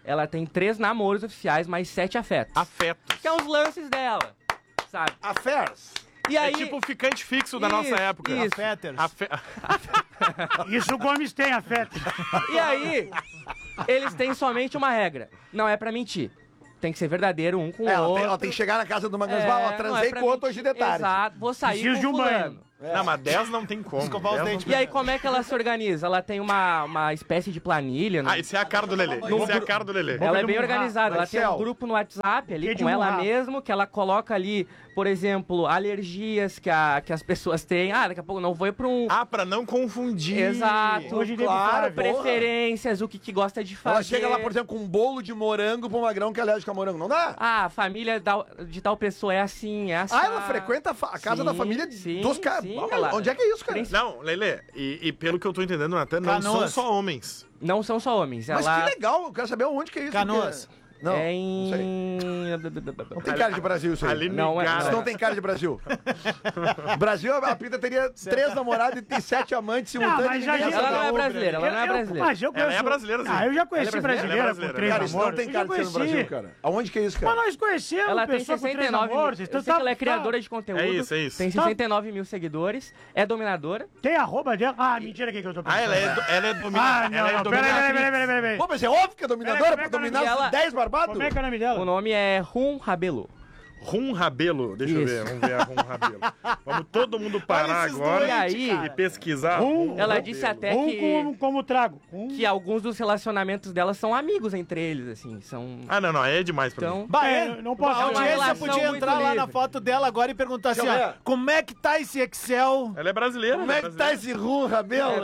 ela tem 3 namoros oficiais, mais 7 afetos. Afetos. Que é os lances dela, sabe? Affairs. E aí... É tipo o ficante fixo da nossa época. isso. Fetters. Isso o Gomes tem, afeta. E aí, eles têm somente uma regra. Não é pra mentir. Tem que ser verdadeiro um com o outro. Ela tem que chegar na casa de uma É, ó, não transei é pra com outro mentir. hoje de tarde. Exato, vou sair Preciso com de um fulano. banho. Não, mas 10 não tem como. Escovar os 10 não dentes. E aí, como é que ela se organiza? Ela tem uma espécie de planilha. Ah, isso é a cara do Lelê. Isso é a cara do Lelê. Ela é bem Vamos organizada. Ela tem Excel. um grupo no WhatsApp ali Que de com ela murrar. mesmo, que ela coloca ali, por exemplo, alergias que as pessoas têm. Ah, daqui a pouco não vou ir pra um... Ah, pra não confundir. Exato. Hoje teve Claro, Flávio. Preferências, o que gosta de fazer. Ela chega lá, por exemplo, com um bolo de morango pra um magrão que é alérgico a morango. Não dá? Ah, a família de tal pessoa é assim, é assim. Ah, ela frequenta a casa da Sim, família sim, dos caras. sim, ela- Onde é que é isso, cara? Não, Lelê, e pelo que eu tô entendendo, Natan, não são Canoas. só homens. Não são só homens. Mas ela que legal, eu quero saber onde que é isso. Canoas. porque- Não, é não sei. em... Não tem cara de Brasil isso aí. Ali Não, no é- cara. Isso não tem cara de Brasil. Brasil, a Pita teria 3 namorados e tem 7 amantes simultâneos. mas já ninguém disse- ia Ela não é saber. brasileira, ela não é brasileira. Mas eu Ela é conheço- brasileira, sim. Ah, eu já conheci Ela é brasileira, brasileira ela é com brasileira. 3 Cara, isso não namoros. tem Eu cara já de ser no conheci. Brasil, cara. Aonde que é isso, Mas cara? nós conhecemos Ela tem pessoa com 3 69 mil. namoros. Eu Então sei que ela é tá- criadora de conteúdo. É isso, é isso. Tem 69 mil seguidores. É dominadora. Tem arroba dela? Ah, mentira que eu tô pensando. Ah, ela é Ah, dominada. não, Ela é não, peraí. dominada. Pô, mas é óbvio que é dominadora Peraí, pra como é que dominar ela- 10 barbados. Como é que é o nome dela? O nome é Rum Rabelo. Rum Rabelo. Deixa eu Isso. ver. Vamos ver a Rum Rabelo. Vamos todo mundo parar esses agora E aí, e pesquisar. Rum- ela Rabelo. disse até Como trago. que alguns dos relacionamentos dela são amigos entre eles, assim. São... Ah, não, não. É demais pra mim. Então... Bah, É, não posso- A É uma audiência relação podia muito entrar lá livre. na foto dela agora e perguntar assim, Deixa eu ó, ver. como é que tá esse Excel? Ela é brasileira. Como é que tá esse rum, Rabelo?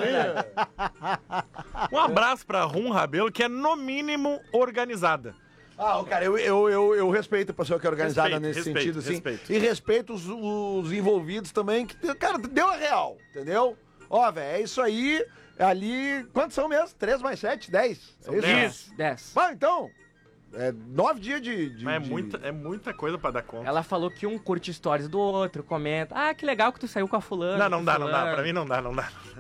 Um abraço pra Rum Rabelo, que é no mínimo organizada. Ah, cara, eu respeito a pessoa que é organizada Respeito, nesse respeito, sentido, assim. respeito. E respeito os envolvidos também, que, cara, deu a real, entendeu? Ó, velho, é isso aí, ali... Quantos são mesmo? 3 mais 7? 10? É isso? 10. Ah, então... 9 dias de... Mas é muita coisa pra dar conta. Ela falou que um curte stories do outro, comenta. Ah, que legal que tu saiu com a fulana. Não com dá. fulano." Pra mim não dá.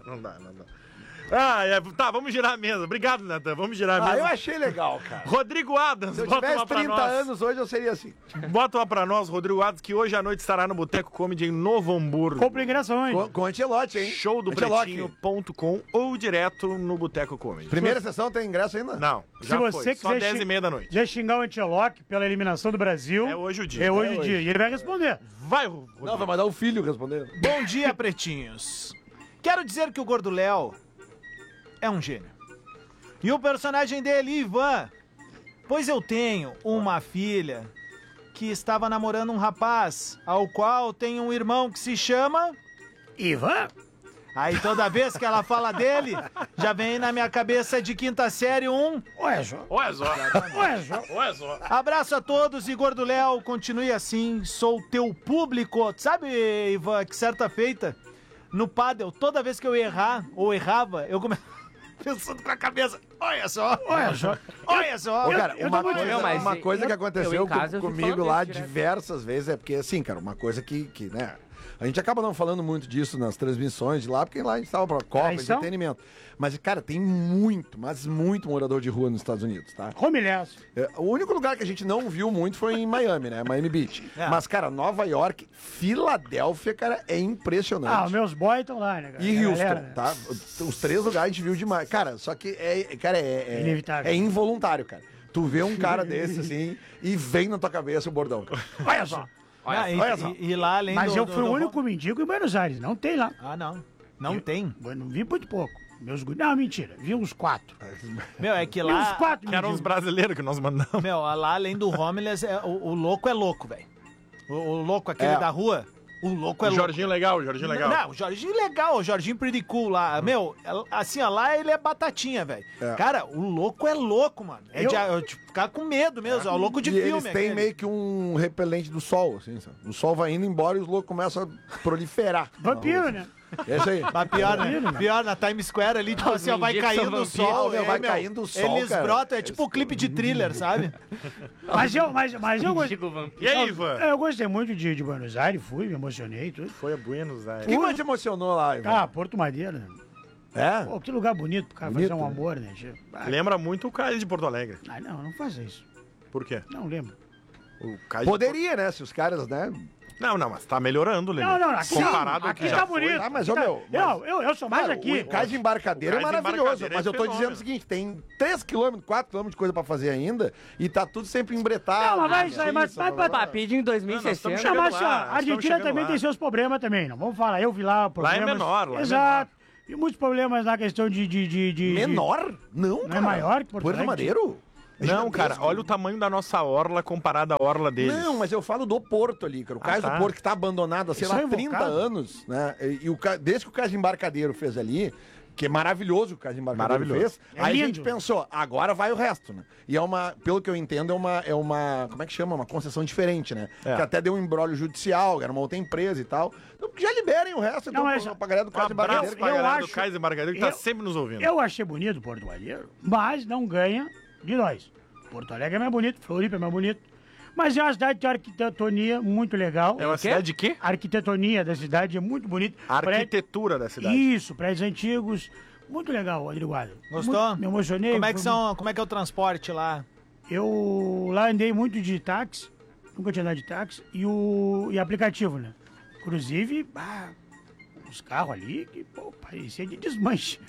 Ah, tá, vamos girar a mesa. Obrigado, Natan. Vamos girar a Ah, mesa. eu achei legal, cara. Rodrigo Adams, Se eu bota tivesse uma pra 30 nós. anos hoje, eu seria assim. Bota uma pra nós, Rodrigo Adams, que hoje à noite estará no Boteco Comedy em Novo Hamburgo. Compre ingresso onde? Com Antelote, hein? Antelote. Showdopretinho.com ou direto no Boteco Comedy. Primeira sessão tem ingresso ainda? Não, Se já você foi. Só quiser 10h30 da noite. quiser xingar o Anteloque pela eliminação do Brasil... É hoje o dia. É hoje É o dia. hoje. E ele vai responder. Vai, Rodrigo. Não, vai mandar o filho responder. Bom dia, pretinhos. Quero dizer que o Gordo Léo é um gênio. E o personagem dele, Ivan, pois eu tenho uma filha que estava namorando um rapaz, ao qual tem um irmão que se chama... Ivan? Aí toda vez que ela fala dele, já vem na minha cabeça de quinta série um... Olha só. Olha só. Olha só. Olha só. Abraço a todos e Gordo Léo, continue assim, sou teu público. Sabe, Ivan, que certa feita, no pádel, toda vez que eu errar, ou errava, eu comecei pensando com a cabeça, olha só, Olha só. olha só. Ô, cara, eu uma tô muito- coisa, Não, mas uma coisa que eu aconteceu em casa, eu fico comigo falando lá isso direto. diversas vezes é porque, assim, cara, uma coisa que, né, a gente acaba não falando muito disso nas transmissões de lá, porque lá a gente tava pra Copa, Traição? entretenimento. Mas, cara, tem muito, mas muito morador de rua nos Estados Unidos, tá? Romilhaço. O único lugar que a gente não viu muito foi em Miami, né? Miami Beach. É. Mas, cara, Nova York, Filadélfia, cara, é impressionante. Ah, os meus boys estão lá, né, cara? E A Houston, galera, né? tá? Os 3 lugares a gente viu demais. Cara, só que Inevitável. é involuntário, cara. Tu vê um cara desse assim e vem na tua cabeça o bordão. Olha só. Ah, e, olha só. e lá além Mas do, eu do- fui o do- único mendigo em Buenos Aires. Não tem lá. Ah, não. Não tem. Eu não vi muito pouco. Meus guri... Não, mentira. Vi uns 4. Meu, é que Vi uns lá... 4 Que eram os mendigos. brasileiros que nós mandamos. Meu, lá além do homeless, o louco é louco, velho. O louco, aquele É. da rua, o louco é O louco. Jorginho legal, o Jorginho legal. Não, o Jorginho legal, o Jorginho pretty cool lá. Meu, assim, ó, lá ele é batatinha, velho. É. Cara, o louco é louco, mano. É de ficar com medo mesmo, é o louco de E filme. eles têm aquele. meio que um repelente do sol, assim, sabe? O sol vai indo embora e os loucos começam a proliferar. Vampiro, né? É isso aí. Mas pior, né? Pior na Times Square ali, tipo assim, ó, vai mendigos são caindo o vampiros. sol. Meu, vai caindo o sol, Eles cara. brotam, é tipo o clipe de thriller, sabe? Mas eu gostei. Digo vampiro. E aí, Ivan? Eu gostei muito de Buenos Aires. Fui, me emocionei e tudo. Foi a Buenos O Aires. que mais te emocionou lá, Ivan? Ah, Porto Madeira. É? Pô, que lugar bonito pro cara Bonito, fazer um né? amor, né? Che? Ah, Lembra muito o Cais de Porto Alegre. não faça isso. Por quê? Não lembro. O Cais de Poderia, né? Se os caras, né? Não, mas tá melhorando, Lelê. Não, aqui Comparado ao aqui que tá já bonito. foi. Ah, mas, Aqui ô, tá- meu, Eu sou mais Cara, aqui. o Cais de Embarcadeiro O é Cais de maravilhoso, Embarcadeiro é mas eu tô fenômeno. dizendo o seguinte, tem 3 km, 4 km de coisa pra fazer ainda e tá tudo sempre embretado. Não, mas vai sair, mas vai pra... Papide em Não, nós 2060. estamos Não, mas chegando lá, a Argentina estamos chegando também lá. tem seus problemas também, não vamos falar. Eu vi lá problemas... menor, lá é Exato. E muitos problemas na questão de... Menor? Não, Não é cara. maior que Porto Porto Alegre? Madeiro? Não, cara, olha o tamanho da nossa orla comparada à orla deles. Não, mas eu falo do Porto ali, cara. O Cais tá. do Porto que tá abandonado há, sei Isso lá, é 30 invocado. anos, né? Desde que o Cais de Embarcadeiro fez ali, que é maravilhoso o Cais de Embarcadeiro Maravilhoso. fez, É aí a lindo. gente pensou, agora vai o resto, né? E é uma, pelo que eu entendo, é uma como é que chama? Uma concessão diferente, né? É. Que até deu um embrólio judicial, era uma outra empresa e tal. Então já liberem o resto, então, Não, mas- pra galera do Um Cais de abraço Embarcadeiro. pra eu galera do acho- Cais de Embarcadeiro que tá eu- sempre nos ouvindo. Eu achei bonito Porto Alegre, mas não ganha de nós. Porto Alegre é mais bonito, Floripa é mais bonito. Mas é uma cidade de arquitetonia muito legal. É uma cidade de quê? A arquitetonia da cidade é muito bonita. A arquitetura da cidade. Isso, prédios antigos. Muito legal, Rodrigo Adler. Gostou? Muito- me emocionei. Como é que foi como é que é o transporte lá? Eu lá andei muito de táxi, nunca tinha andado de táxi, e aplicativo, né? Inclusive, os carros ali que, pô, parecia de desmanche.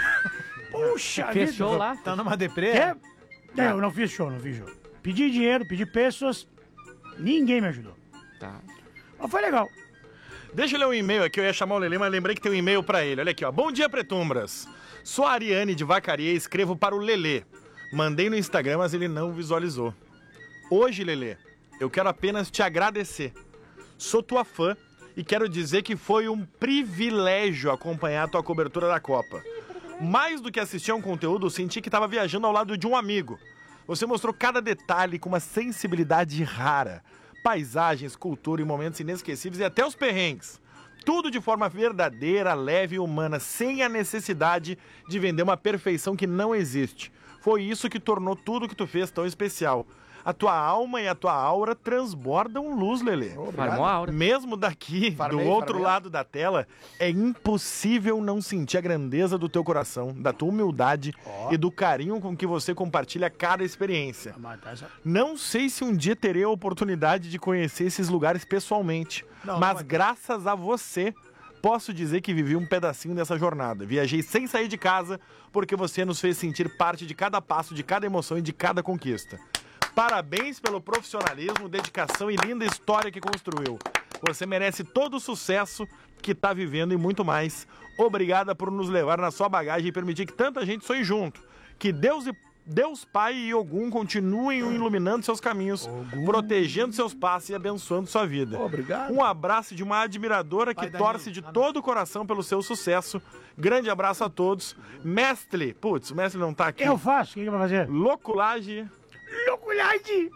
Puxa Fechou vida. lá? Tá numa deprê? Eu não fiz show. Pedi dinheiro, pedi peças, ninguém me ajudou. Tá. Mas foi legal. Deixa eu ler um e-mail aqui, eu ia chamar o Lelê, mas lembrei que tem um e-mail pra ele. Olha aqui, ó. Bom dia, Pretumbras. Sou a Ariane de Vacaria e escrevo para o Lelê. Mandei no Instagram, mas ele não visualizou. Hoje, Lelê, eu quero apenas te agradecer. Sou tua fã e quero dizer que foi um privilégio acompanhar a tua cobertura da Copa. Mais do que assistir a um conteúdo, senti que estava viajando ao lado de um amigo. Você mostrou cada detalhe com uma sensibilidade rara. Paisagens, cultura e momentos inesquecíveis e até os perrengues. Tudo de forma verdadeira, leve e humana, sem a necessidade de vender uma perfeição que não existe. Foi isso que tornou tudo que tu fez tão especial. A tua alma e a tua aura transbordam luz, Lelê. Farmou a aura. Mesmo daqui, Farmei, do outro farmei. lado da tela, é impossível não sentir a grandeza do teu coração, da tua humildade e do carinho com que você compartilha cada experiência. Não sei se um dia terei a oportunidade de conhecer esses lugares pessoalmente, Não, mas não. graças a você, posso dizer que vivi um pedacinho dessa jornada. Viajei sem sair de casa, porque você nos fez sentir parte de cada passo, de cada emoção e de cada conquista. Parabéns pelo profissionalismo, dedicação e linda história que construiu. Você merece todo o sucesso que tá vivendo e muito mais. Obrigada por nos levar na sua bagagem e permitir que tanta gente sonhe junto. Que Deus Pai e Ogum continuem iluminando seus caminhos, protegendo seus passos e abençoando sua vida. Obrigado. Um abraço de uma admiradora que Pai Danilo. torce de todo o coração pelo seu sucesso. Grande abraço a todos. Mestre, putz, o mestre não tá aqui. Eu faço, o que vai fazer? Loculagem. Louculagem!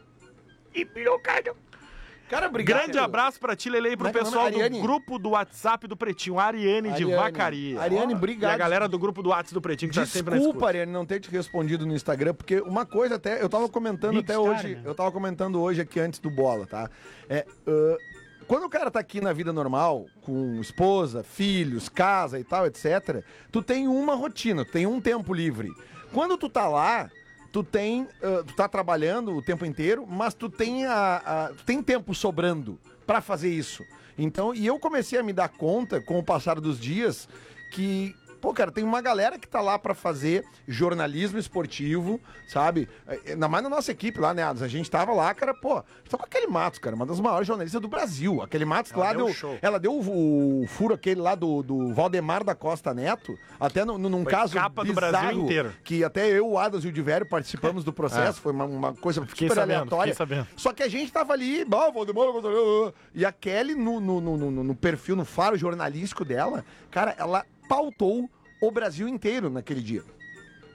E pirocado. Cara, obrigado. Grande abraço pra ti, Lele, e pro Como é que é o pessoal nome? do Ariane? grupo do WhatsApp do Pretinho, a Ariane de Ariane. Vacaria. Ariane, Ó, obrigado. E a galera do grupo do WhatsApp do Pretinho que tá sempre na Desculpa, escuta. Ariane, não ter te respondido no Instagram, porque uma coisa até, eu tava comentando Big até Star, hoje, né? eu tava comentando hoje aqui antes do Bola, tá? Quando o cara tá aqui na vida normal, com esposa, filhos, casa e tal, etc., tu tem uma rotina, tu tem um tempo livre. Quando tu tá lá, tu tá trabalhando o tempo inteiro, mas tu tem tu tem tempo sobrando pra fazer isso. Então, e eu comecei a me dar conta, com o passar dos dias, que, pô, cara, tem uma galera que tá lá pra fazer jornalismo esportivo, sabe? Ainda mais na nossa equipe lá, né? A gente tava lá, cara, pô, só com aquele Matos, cara, uma das maiores jornalistas do Brasil. Aquele Matos lá deu deu. show. Ela deu o furo aquele lá do Valdemar da Costa Neto, até num Foi caso capa do bizarro, Brasil inteiro. que até eu, o Adas e o Divério participamos do processo, foi uma coisa Fiquei super sabendo, aleatória. fiquei sabendo. Só que a gente tava ali, Valdemar, e a Kelly no perfil, no faro jornalístico dela, cara, ela pautou o Brasil inteiro naquele dia.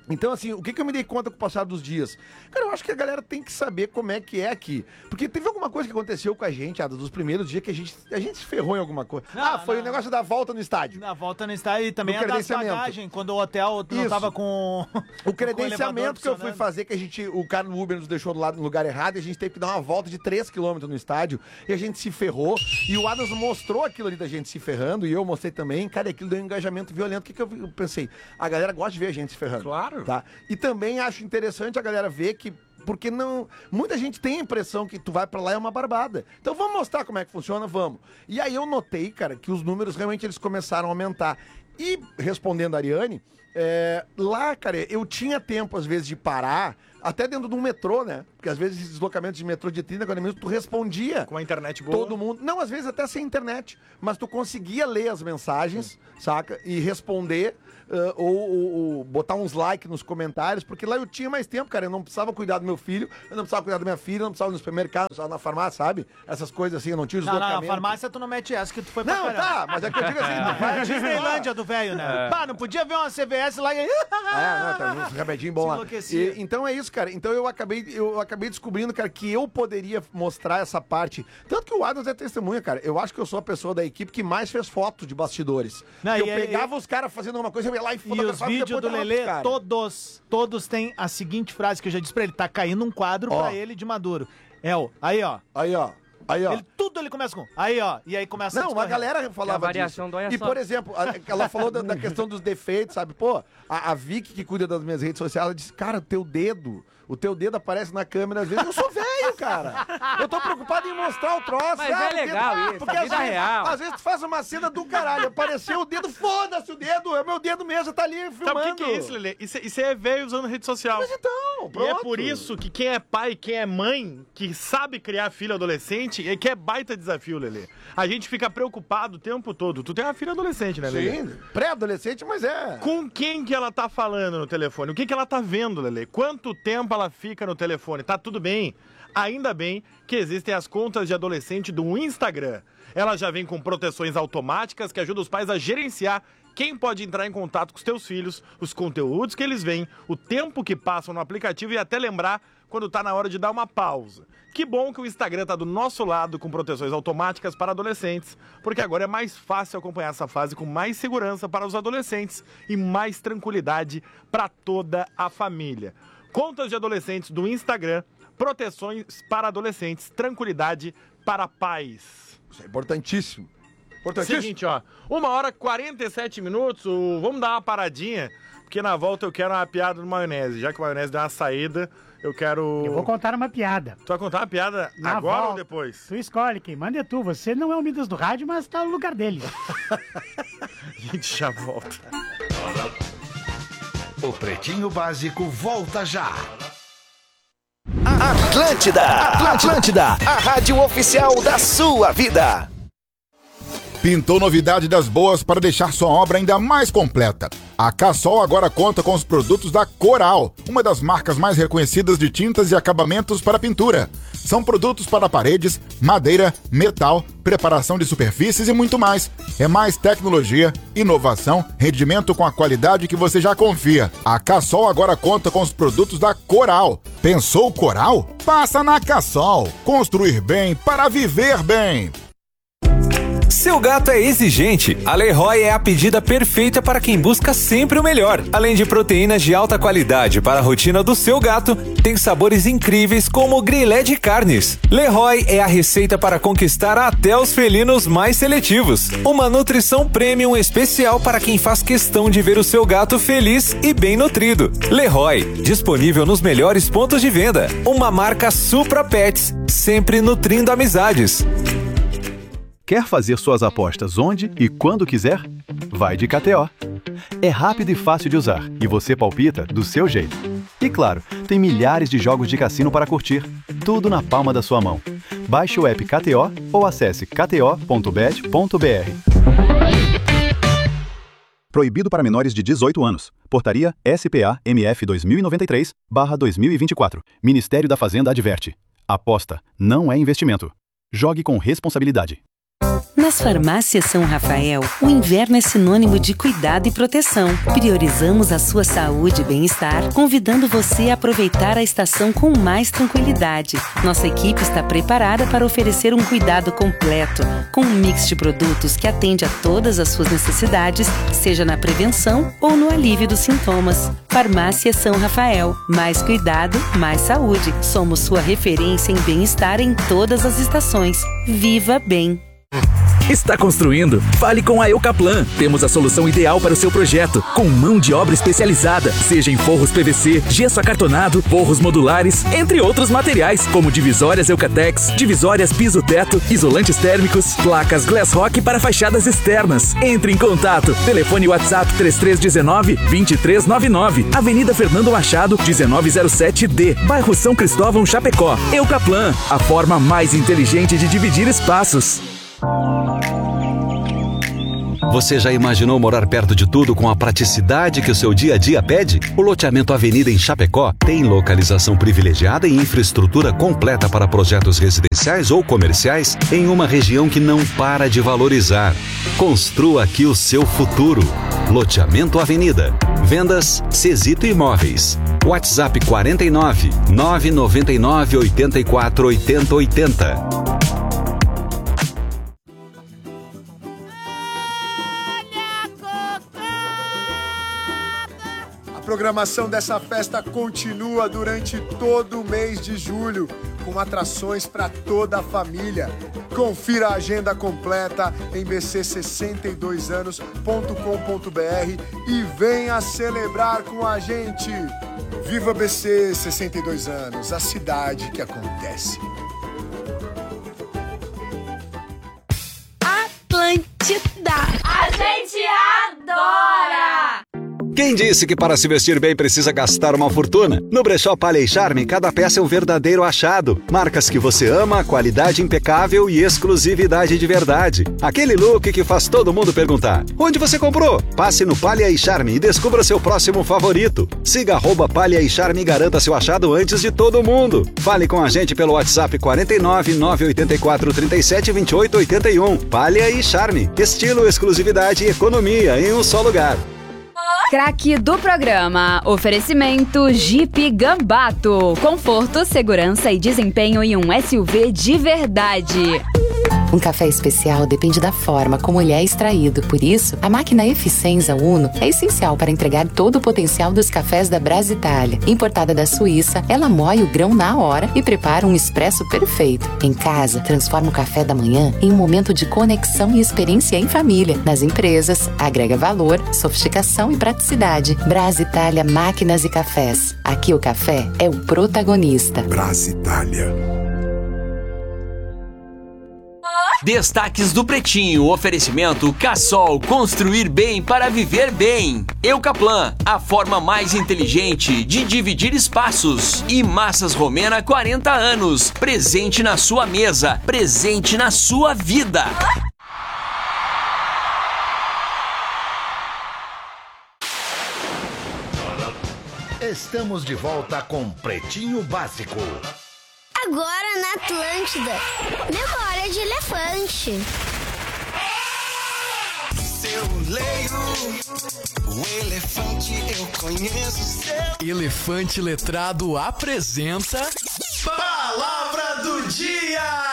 Então, assim, o que eu me dei conta com o passar dos dias? Cara, eu acho que a galera tem que saber como é que é aqui. Porque teve alguma coisa que aconteceu com a gente, dos primeiros dias que a gente se ferrou em alguma coisa. Foi o negócio da volta no estádio. Na volta no estádio e também Do a das credenciamento. bagagens, quando o hotel não Isso. tava com... O credenciamento que eu fui funcionando. fazer, que o cara no Uber nos deixou no lugar errado, e a gente teve que dar uma volta de 3 km no estádio, e a gente se ferrou, e o Adams mostrou aquilo ali da gente se ferrando, e eu mostrei também, cara, aquilo deu um engajamento violento. O que eu pensei? A galera gosta de ver a gente se ferrando. Claro. Tá? E também acho interessante a galera ver que, porque não, muita gente tem a impressão que tu vai pra lá é uma barbada. Então vamos mostrar como é que funciona, vamos. E aí eu notei, cara, que os números realmente eles começaram a aumentar. E respondendo a Ariane, lá, cara, eu tinha tempo às vezes de parar, até dentro de um metrô, né? Porque às vezes esses deslocamentos de metrô de 30, 40 minutos, tu respondia. Com a internet boa. Todo mundo. Não, às vezes até sem internet. Mas tu conseguia ler as mensagens, saca? E responder. Ou botar uns likes nos comentários, porque lá eu tinha mais tempo, cara. Eu não precisava cuidar do meu filho, eu não precisava cuidar da minha filha, eu não precisava ir no supermercado, não precisava na farmácia, sabe? Essas coisas assim, eu não tinha deslocamento. Na farmácia tu não mete essa que tu foi pra Não, caramba. tá, mas é que eu digo assim, tu vai A Disneylândia do velho, né? Pá, não podia ver uma CVS lá e... tá uns remedinhos bons lá. enlouquecia. Então é isso, cara. Então eu acabei descobrindo, cara, que eu poderia mostrar essa parte. Tanto que o Adams é testemunha, cara. Eu acho que eu sou a pessoa da equipe que mais fez foto de bastidores. Não, eu e pegava os caras fazendo uma coisa, eu ia lá e E os fotografava vídeos depois do dava Lelê, pros caras. todos têm a seguinte frase que eu já disse pra ele: tá caindo um quadro Ó. pra ele de Maduro. Aí, ó. Aí, ó. Tudo ele começa com aí, ó. E aí começa Não, uma galera falava Que a variação disso. dói a E, só. por exemplo, ela falou da questão dos defeitos, sabe? Pô, a Vicky, que cuida das minhas redes sociais, ela disse, cara, o teu dedo aparece na câmera às vezes. Eu sou velho, cara. Eu tô preocupado em mostrar o troço. Mas é legal isso, porque a vida real. Às vezes tu faz uma cena do caralho, apareceu o dedo, foda-se o dedo, é o meu dedo mesmo, tá ali filmando. Sabe o que é isso, Lelê? Isso é velho usando rede social. Mas então, E pronto. é por isso que quem é pai, quem é mãe, que sabe criar filho adolescente, é que é baita desafio, Lelê. A gente fica preocupado o tempo todo. Tu tem uma filha adolescente, né, Lelê? Sim, pré-adolescente, mas é... Com quem que ela tá falando no telefone? O que que ela tá vendo, Lelê? Quanto tempo ela fica no telefone? Tá tudo bem? Ainda bem que existem as contas de adolescente do Instagram. Ela já vem com proteções automáticas que ajudam os pais a gerenciar quem pode entrar em contato com os teus filhos, os conteúdos que eles veem, o tempo que passam no aplicativo e até lembrar quando tá na hora de dar uma pausa. Que bom que o Instagram tá do nosso lado com proteções automáticas para adolescentes, porque agora é mais fácil acompanhar essa fase com mais segurança para os adolescentes e mais tranquilidade para toda a família. Contas de adolescentes do Instagram, proteções para adolescentes, tranquilidade para pais. Isso é importantíssimo. Importantíssimo. Seguinte, ó, 1h47, vamos dar uma paradinha, porque na volta eu quero uma piada do maionese. Já que o maionese deu uma saída, eu quero... Eu vou contar uma piada. Tu vai contar uma piada Na agora volta. ou depois? Tu escolhe, quem manda é tu. Você não é o Midas do rádio, mas tá no lugar dele. A gente já volta. O Pretinho Básico volta já. Atlântida, a rádio oficial da sua vida. Pintou novidade das boas para deixar sua obra ainda mais completa. A Cassol agora conta com os produtos da Coral, uma das marcas mais reconhecidas de tintas e acabamentos para pintura. São produtos para paredes, madeira, metal, preparação de superfícies e muito mais. É mais tecnologia, inovação, rendimento com a qualidade que você já confia. A Cassol agora conta com os produtos da Coral. Pensou Coral? Passa na Cassol. Construir bem para viver bem. Seu gato é exigente? A Leroy é a pedida perfeita para quem busca sempre o melhor. Além de proteínas de alta qualidade para a rotina do seu gato, tem sabores incríveis como o grelé de carnes. Leroy é a receita para conquistar até os felinos mais seletivos. Uma nutrição premium especial para quem faz questão de ver o seu gato feliz e bem nutrido. Leroy, disponível nos melhores pontos de venda. Uma marca Supra Pets, sempre nutrindo amizades. Quer fazer suas apostas onde e quando quiser? Vai de KTO. É rápido e fácil de usar e você palpita do seu jeito. E claro, tem milhares de jogos de cassino para curtir, tudo na palma da sua mão. Baixe o app KTO ou acesse kto.bet.br. Proibido para menores de 18 anos. Portaria SPA-MF 2093/2024. Ministério da Fazenda adverte. Aposta não é investimento. Jogue com responsabilidade. Nas farmácias São Rafael, o inverno é sinônimo de cuidado e proteção. Priorizamos a sua saúde e bem-estar, convidando você a aproveitar a estação com mais tranquilidade. Nossa equipe está preparada para oferecer um cuidado completo, com um mix de produtos que atende a todas as suas necessidades, seja na prevenção ou no alívio dos sintomas. Farmácia São Rafael. Mais cuidado, mais saúde. Somos sua referência em bem-estar em todas as estações. Viva bem! Está construindo? Fale com a Eucaplan. Temos a solução ideal para o seu projeto, com mão de obra especializada, seja em forros PVC, gesso acartonado, forros modulares, entre outros materiais, como divisórias Eucatex, divisórias piso-teto, isolantes térmicos, placas Glass Rock para fachadas externas. Entre em contato. Telefone WhatsApp 3319-2399, Avenida Fernando Machado, 1907D, bairro São Cristóvão, Chapecó. Eucaplan, a forma mais inteligente de dividir espaços. Você já imaginou morar perto de tudo com a praticidade que o seu dia a dia pede? O loteamento Avenida em Chapecó tem localização privilegiada e infraestrutura completa para projetos residenciais ou comerciais em uma região que não para de valorizar. Construa aqui o seu futuro. Loteamento Avenida. Vendas Cesito Imóveis. WhatsApp 49 999 84 80 80. A programação dessa festa continua durante todo o mês de julho, com atrações para toda a família. Confira a agenda completa em bc62anos.com.br e venha celebrar com a gente. Viva BC 62 anos, a cidade que acontece. Atlântida, a gente adora! Quem disse que para se vestir bem precisa gastar uma fortuna? No Brechó Palha e Charme, cada peça é um verdadeiro achado. Marcas que você ama, qualidade impecável e exclusividade de verdade. Aquele look que faz todo mundo perguntar: onde você comprou? Passe no Palha e Charme e descubra seu próximo favorito. Siga @Palha e Charme e garanta seu achado antes de todo mundo. Fale com a gente pelo WhatsApp 49 984 37 28 81. Palha e Charme. Estilo, exclusividade e economia em um só lugar. Craque do programa. Oferecimento Jeep Gambato. Conforto, segurança e desempenho em um SUV de verdade. Um café especial depende da forma como ele é extraído. Por isso, a máquina Eficienza Uno é essencial para entregar todo o potencial dos cafés da Brasitália. Importada da Suíça, ela moe o grão na hora e prepara um expresso perfeito. Em casa, transforma o café da manhã em um momento de conexão e experiência em família. Nas empresas, agrega valor, sofisticação e praticidade. Brasitália Máquinas e Cafés. Aqui o café é o protagonista. Brasitália. Destaques do Pretinho, oferecimento Cassol, construir bem para viver bem. Eucaplan, a forma mais inteligente de dividir espaços. E Massas Romena, 40 anos, presente na sua mesa, presente na sua vida. Estamos de volta com Pretinho Básico. Agora na Atlântida, memória de elefante. Eu leio o elefante, eu conheço seu. Elefante Letrado apresenta Palavra do Dia!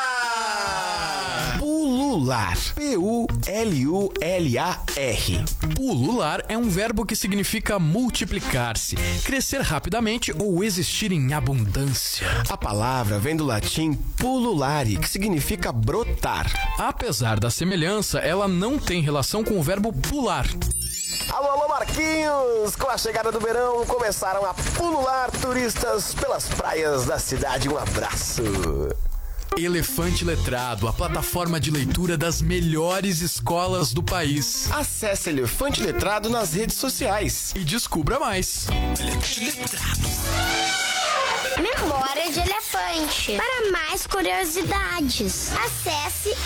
Pulular. P-U-L-U-L-A-R. Pulular é um verbo que significa multiplicar-se, crescer rapidamente ou existir em abundância. A palavra vem do latim pululare, que significa brotar. Apesar da semelhança, ela não tem relação com o verbo pular. Alô, alô, Marquinhos! Com a chegada do verão, começaram a pulular turistas pelas praias da cidade. Um abraço! Elefante Letrado, a plataforma de leitura das melhores escolas do país. Acesse Elefante Letrado nas redes sociais e descubra mais. Elefante Letrado. Memória de elefante. Para mais curiosidades, acesse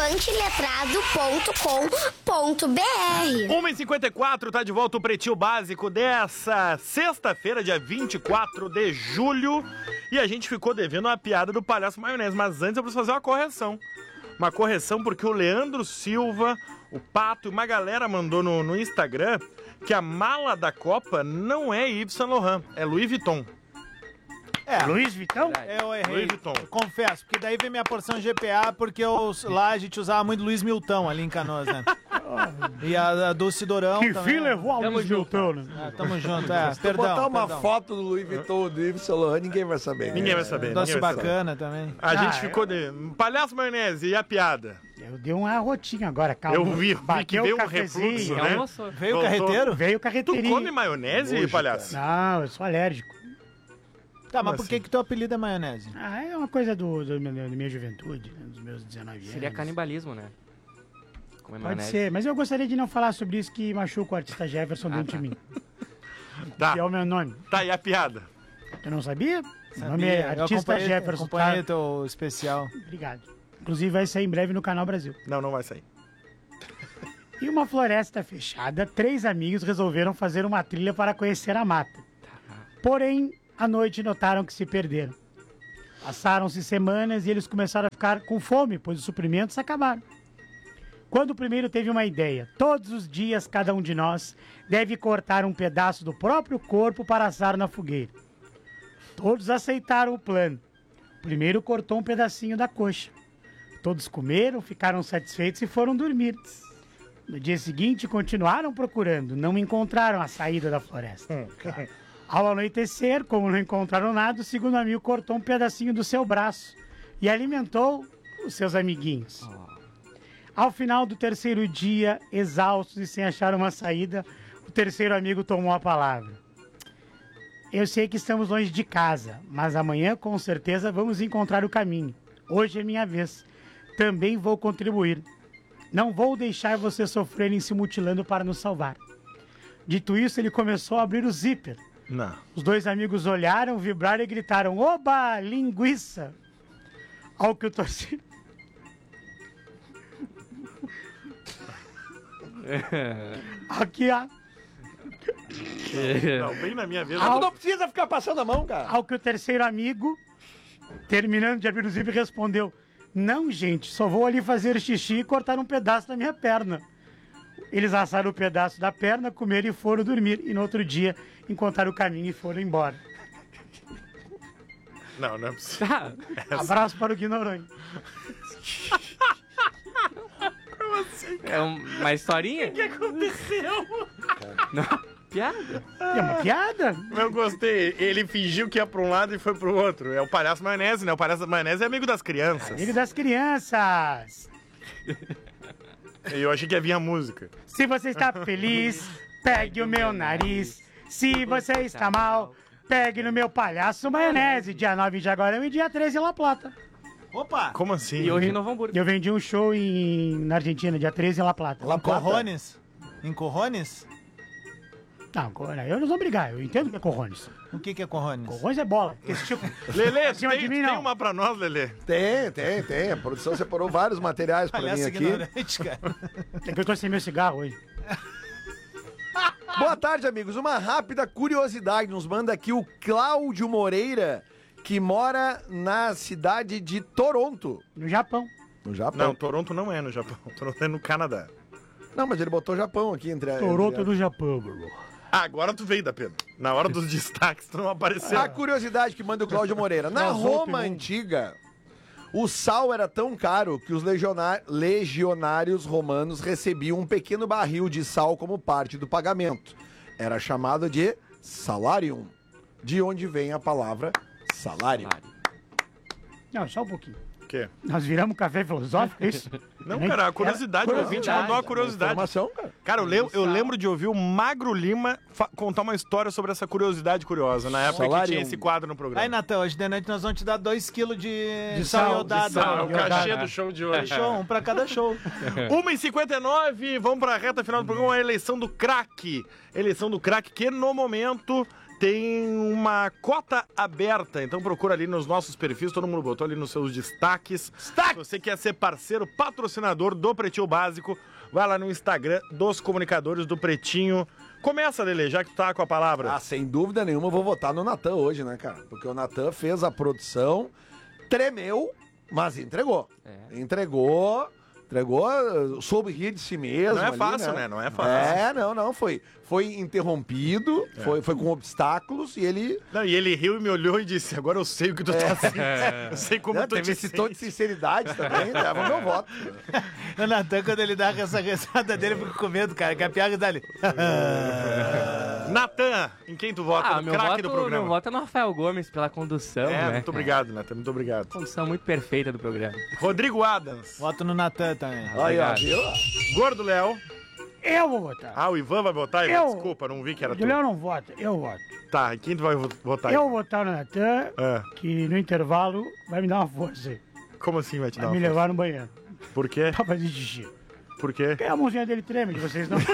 elefanteletrado.com.br. 1h54, tá de volta o Pretinho Básico dessa sexta-feira, dia 24 de julho. E a gente ficou devendo uma piada do Palhaço Maionese, mas antes eu preciso fazer uma correção. uma correção, porque o Leandro Silva, o Pato e uma galera mandou no Instagram que a mala da Copa não é Yves Saint Laurent, é Louis Vuitton. Louis Vuitton? Eu errei. Louis Vuitton. Eu confesso, porque daí vem minha porção GPA, porque lá a gente usava muito Luiz Milton ali em Canoas, né? E a Dulce Dorão Que também. fim levou a Luiz Vuitton, né? Tamo junto, Se tu perdão. botar uma perdão. foto do Louis Vuitton do Yves Saint Laurent, ninguém vai saber. Ninguém vai saber. Doce ninguém vai saber. bacana também. A gente ficou de... Palhaço Maionese, e a piada? Eu dei uma rotinha agora, calma. Eu vi que Bateu veio o um cafezinho. refluxo, né? Veio o Voltou. carreteiro? Veio o Tu carreteirinho. come maionese, Nojo, palhaço? Não, eu sou alérgico. Tá, mas Como por que que teu apelido é maionese? Ah, é uma coisa da minha juventude, né, dos meus 19 anos. Seria canibalismo, né? Comer Pode maionese. ser, mas eu gostaria de não falar sobre isso que machuca o artista Jefferson dentro de mim. Tá. Que é o meu nome. Tá, e a piada? Eu não sabia? Meu nome é Eu Artista Jefferson. acompanhei Tá? teu especial. Obrigado. Inclusive vai sair em breve no Canal Brasil. Não vai sair. Em uma floresta fechada, 3 amigos resolveram fazer uma trilha para conhecer a mata. Porém, à noite notaram que se perderam. Passaram-se semanas e eles começaram a ficar com fome, pois os suprimentos acabaram. Quando o primeiro teve uma ideia, todos os dias cada um de nós deve cortar um pedaço do próprio corpo para assar na fogueira. Todos aceitaram o plano. O primeiro cortou um pedacinho da coxa. Todos comeram, ficaram satisfeitos e foram dormir. No dia seguinte, continuaram procurando, não encontraram a saída da floresta. Ao anoitecer, como não encontraram nada, o segundo amigo cortou um pedacinho do seu braço e alimentou os seus amiguinhos. Ao final do terceiro dia, exaustos e sem achar uma saída, o terceiro amigo tomou a palavra. Eu sei que estamos longe de casa, mas amanhã com certeza vamos encontrar o caminho. Hoje é minha vez. Também vou contribuir. Não vou deixar vocês sofrerem se mutilando para nos salvar. Dito isso, ele começou a abrir o zíper. Não. Os 2 amigos olharam, vibraram e gritaram: Oba, linguiça! Ao que o torcedor... Aqui, ó. Não, bem na minha vez. Tu não precisa ficar passando a mão, cara. Ao que o terceiro amigo, terminando de abrir o zíper, respondeu: Não, gente, só vou ali fazer xixi e cortar um pedaço da minha perna. Eles assaram o pedaço da perna, comeram e foram dormir. E no outro dia, encontraram o caminho e foram embora. Não é possível. Abraço para o Guinoronho. Como assim? É uma historinha? O que aconteceu? Não, piada. É uma piada? Eu gostei. Ele fingiu que ia pra um lado e foi pro outro. É o Palhaço Maionese, né? O Palhaço Maionese é amigo das crianças. Amigo das crianças. E eu achei que ia vir a música. Se você está feliz, pegue o meu nariz. Se você está mal, pegue no meu Palhaço Maionese. Dia 9 em Jaguarão e dia 13 em La Plata. Opa! Como assim? E hoje em Novo Hamburgo. Eu vendi um show na Argentina, dia 13 em La Plata. Em Corrones? Em Corrones? Não, eu não vou brigar, eu entendo o que é Corrones. O que é Corrones? Corrones é bola. Esse tipo... Lelê, Acima de mim, tem não. uma pra nós, Lelê? Tem. A produção separou vários materiais pra mim Palhaço aqui. ignorante, cara. É que eu tô sem meu cigarro hoje. Boa tarde, amigos. Uma rápida curiosidade. Nos manda aqui o Cláudio Moreira, que mora na cidade de Toronto. No Japão. No Japão? Não, Toronto não é no Japão. Toronto é no Canadá. Não, mas ele botou Japão aqui entre a... Toronto no Japão, bro. Agora tu veio da Pedro. Na hora dos destaques tu não apareceu. A curiosidade que manda o Cláudio Moreira. Na Roma antiga, o sal era tão caro que os legionários romanos recebiam um pequeno barril de sal como parte do pagamento. Era chamado de salarium, de onde vem a palavra salário. Não, só um pouquinho. O quê? Nós viramos café filosófico, é isso? Não, cara, a curiosidade, o ouvinte mandou uma curiosidade. Informação, cara. Cara, eu lembro de ouvir o Magro Lima contar uma história sobre essa curiosidade curiosa, na época que tinha esse quadro no programa. Aí, Natan, hoje de noite nós vamos te dar 2 quilos de sal iodado. É o cachê do show de hoje. Show, um pra cada show. 1h59, vamos pra reta final do programa, a eleição do craque. Eleição do craque que no momento tem uma cota aberta, então procura ali nos nossos perfis, todo mundo botou ali nos seus destaques. Se você quer ser parceiro, patrocinador do Pretinho Básico, vai lá no Instagram dos comunicadores do Pretinho. Começa, Lelê, já que tu tá com a palavra. Ah, sem dúvida nenhuma, eu vou votar no Natan hoje, né, cara? Porque o Natan fez a produção, tremeu Mas entregou. Entregou, soube rir de si mesmo. Não é ali, fácil, né? Não é fácil. Não. Foi interrompido, foi com obstáculos e ele... Não, e ele riu e me olhou e disse, agora eu sei o que tu tá sentindo. Eu sei como tu teve esse tom de sinceridade também, leva o meu voto. O Natan, quando ele dá essa risada dele, eu fico com medo, cara, que a piada dali. Natan, em quem tu vota? No craque do programa. Meu voto é no Rafael Gomes, pela condução, né? Muito obrigado, Natan, muito obrigado. Condução muito perfeita do programa. Rodrigo Adams. Voto no Natan também. Olha, viu? Gordo Léo. Eu vou votar. Ah, o Ivan vai votar? Eu. Desculpa, não vi que era tu. O Léo não vota, eu voto. Tá, e quem tu vai votar? Eu vou votar no Natan, que no intervalo vai me dar uma força aí. Como assim vai te dar Vai uma me força? levar no banheiro. Por quê? Pra fazer xixi. Por quê? Porque a mãozinha dele treme, de vocês não.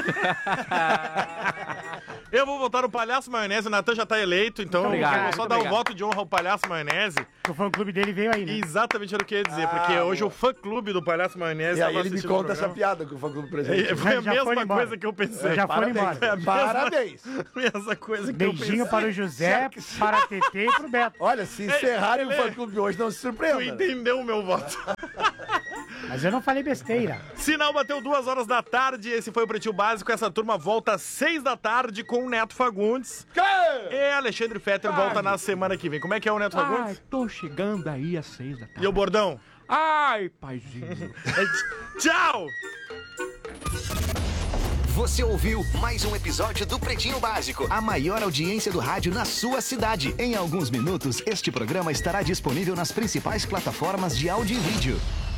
Eu vou votar no Palhaço Maionese, o Natan já tá eleito, então Obrigado, eu vou só muito dar obrigado. o voto de honra ao Palhaço Maionese. O fã-clube dele veio aí, né? Exatamente era o que eu ia dizer, porque hoje o fã-clube do Palhaço Maionese E aí tava ele me assistindo o conta essa programa. piada que o fã-clube presente. Foi a Já mesma foi embora. coisa que eu pensei. Já foi embora. Foi a mesma- Parabéns. mesma coisa que eu pensei. Beijinho para o José, para a TT e pro Beto. Olha, se encerrarem o fã-clube hoje, não se Tu surpreenda. entendeu o meu voto. Mas eu não falei besteira. Sinal bateu 2 horas da tarde, esse foi o Pretinho Básico. Essa turma volta às 6 da tarde com o Neto Fagundes. E Alexandre Fetter volta na semana que vem. Como é que é o Neto Fagundes? Tô chegando aí às 6 da tarde. E o bordão? Ai, paizinho. Tchau! Você ouviu mais um episódio do Pretinho Básico, a maior audiência do rádio na sua cidade. Em alguns minutos, este programa estará disponível nas principais plataformas de áudio e vídeo.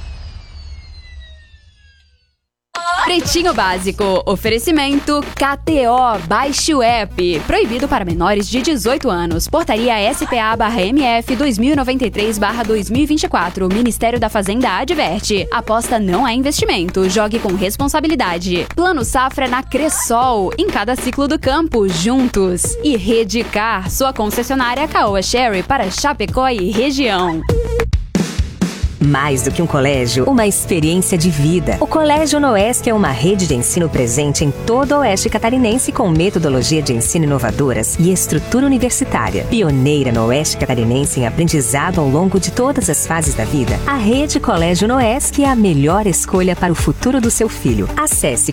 Pretinho Básico, oferecimento KTO, baixe o app, proibido para menores de 18 anos, portaria SPA/MF 2093/2024, Ministério da Fazenda adverte, aposta não é investimento, jogue com responsabilidade. Plano Safra na Cressol, em cada ciclo do campo, juntos. E Redcar, sua concessionária Caoa Sherry para Chapecó e região. Mais do que um colégio, uma experiência de vida. O Colégio Noesc é uma rede de ensino presente em todo o oeste catarinense com metodologia de ensino inovadoras e estrutura universitária. Pioneira no oeste catarinense em aprendizado ao longo de todas as fases da vida, a rede Colégio Noesc é a melhor escolha para o futuro do seu filho. Acesse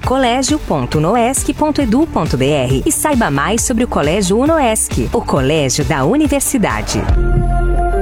colégio.noesc.edu.br e saiba mais sobre o Colégio Unoesc, o colégio da universidade.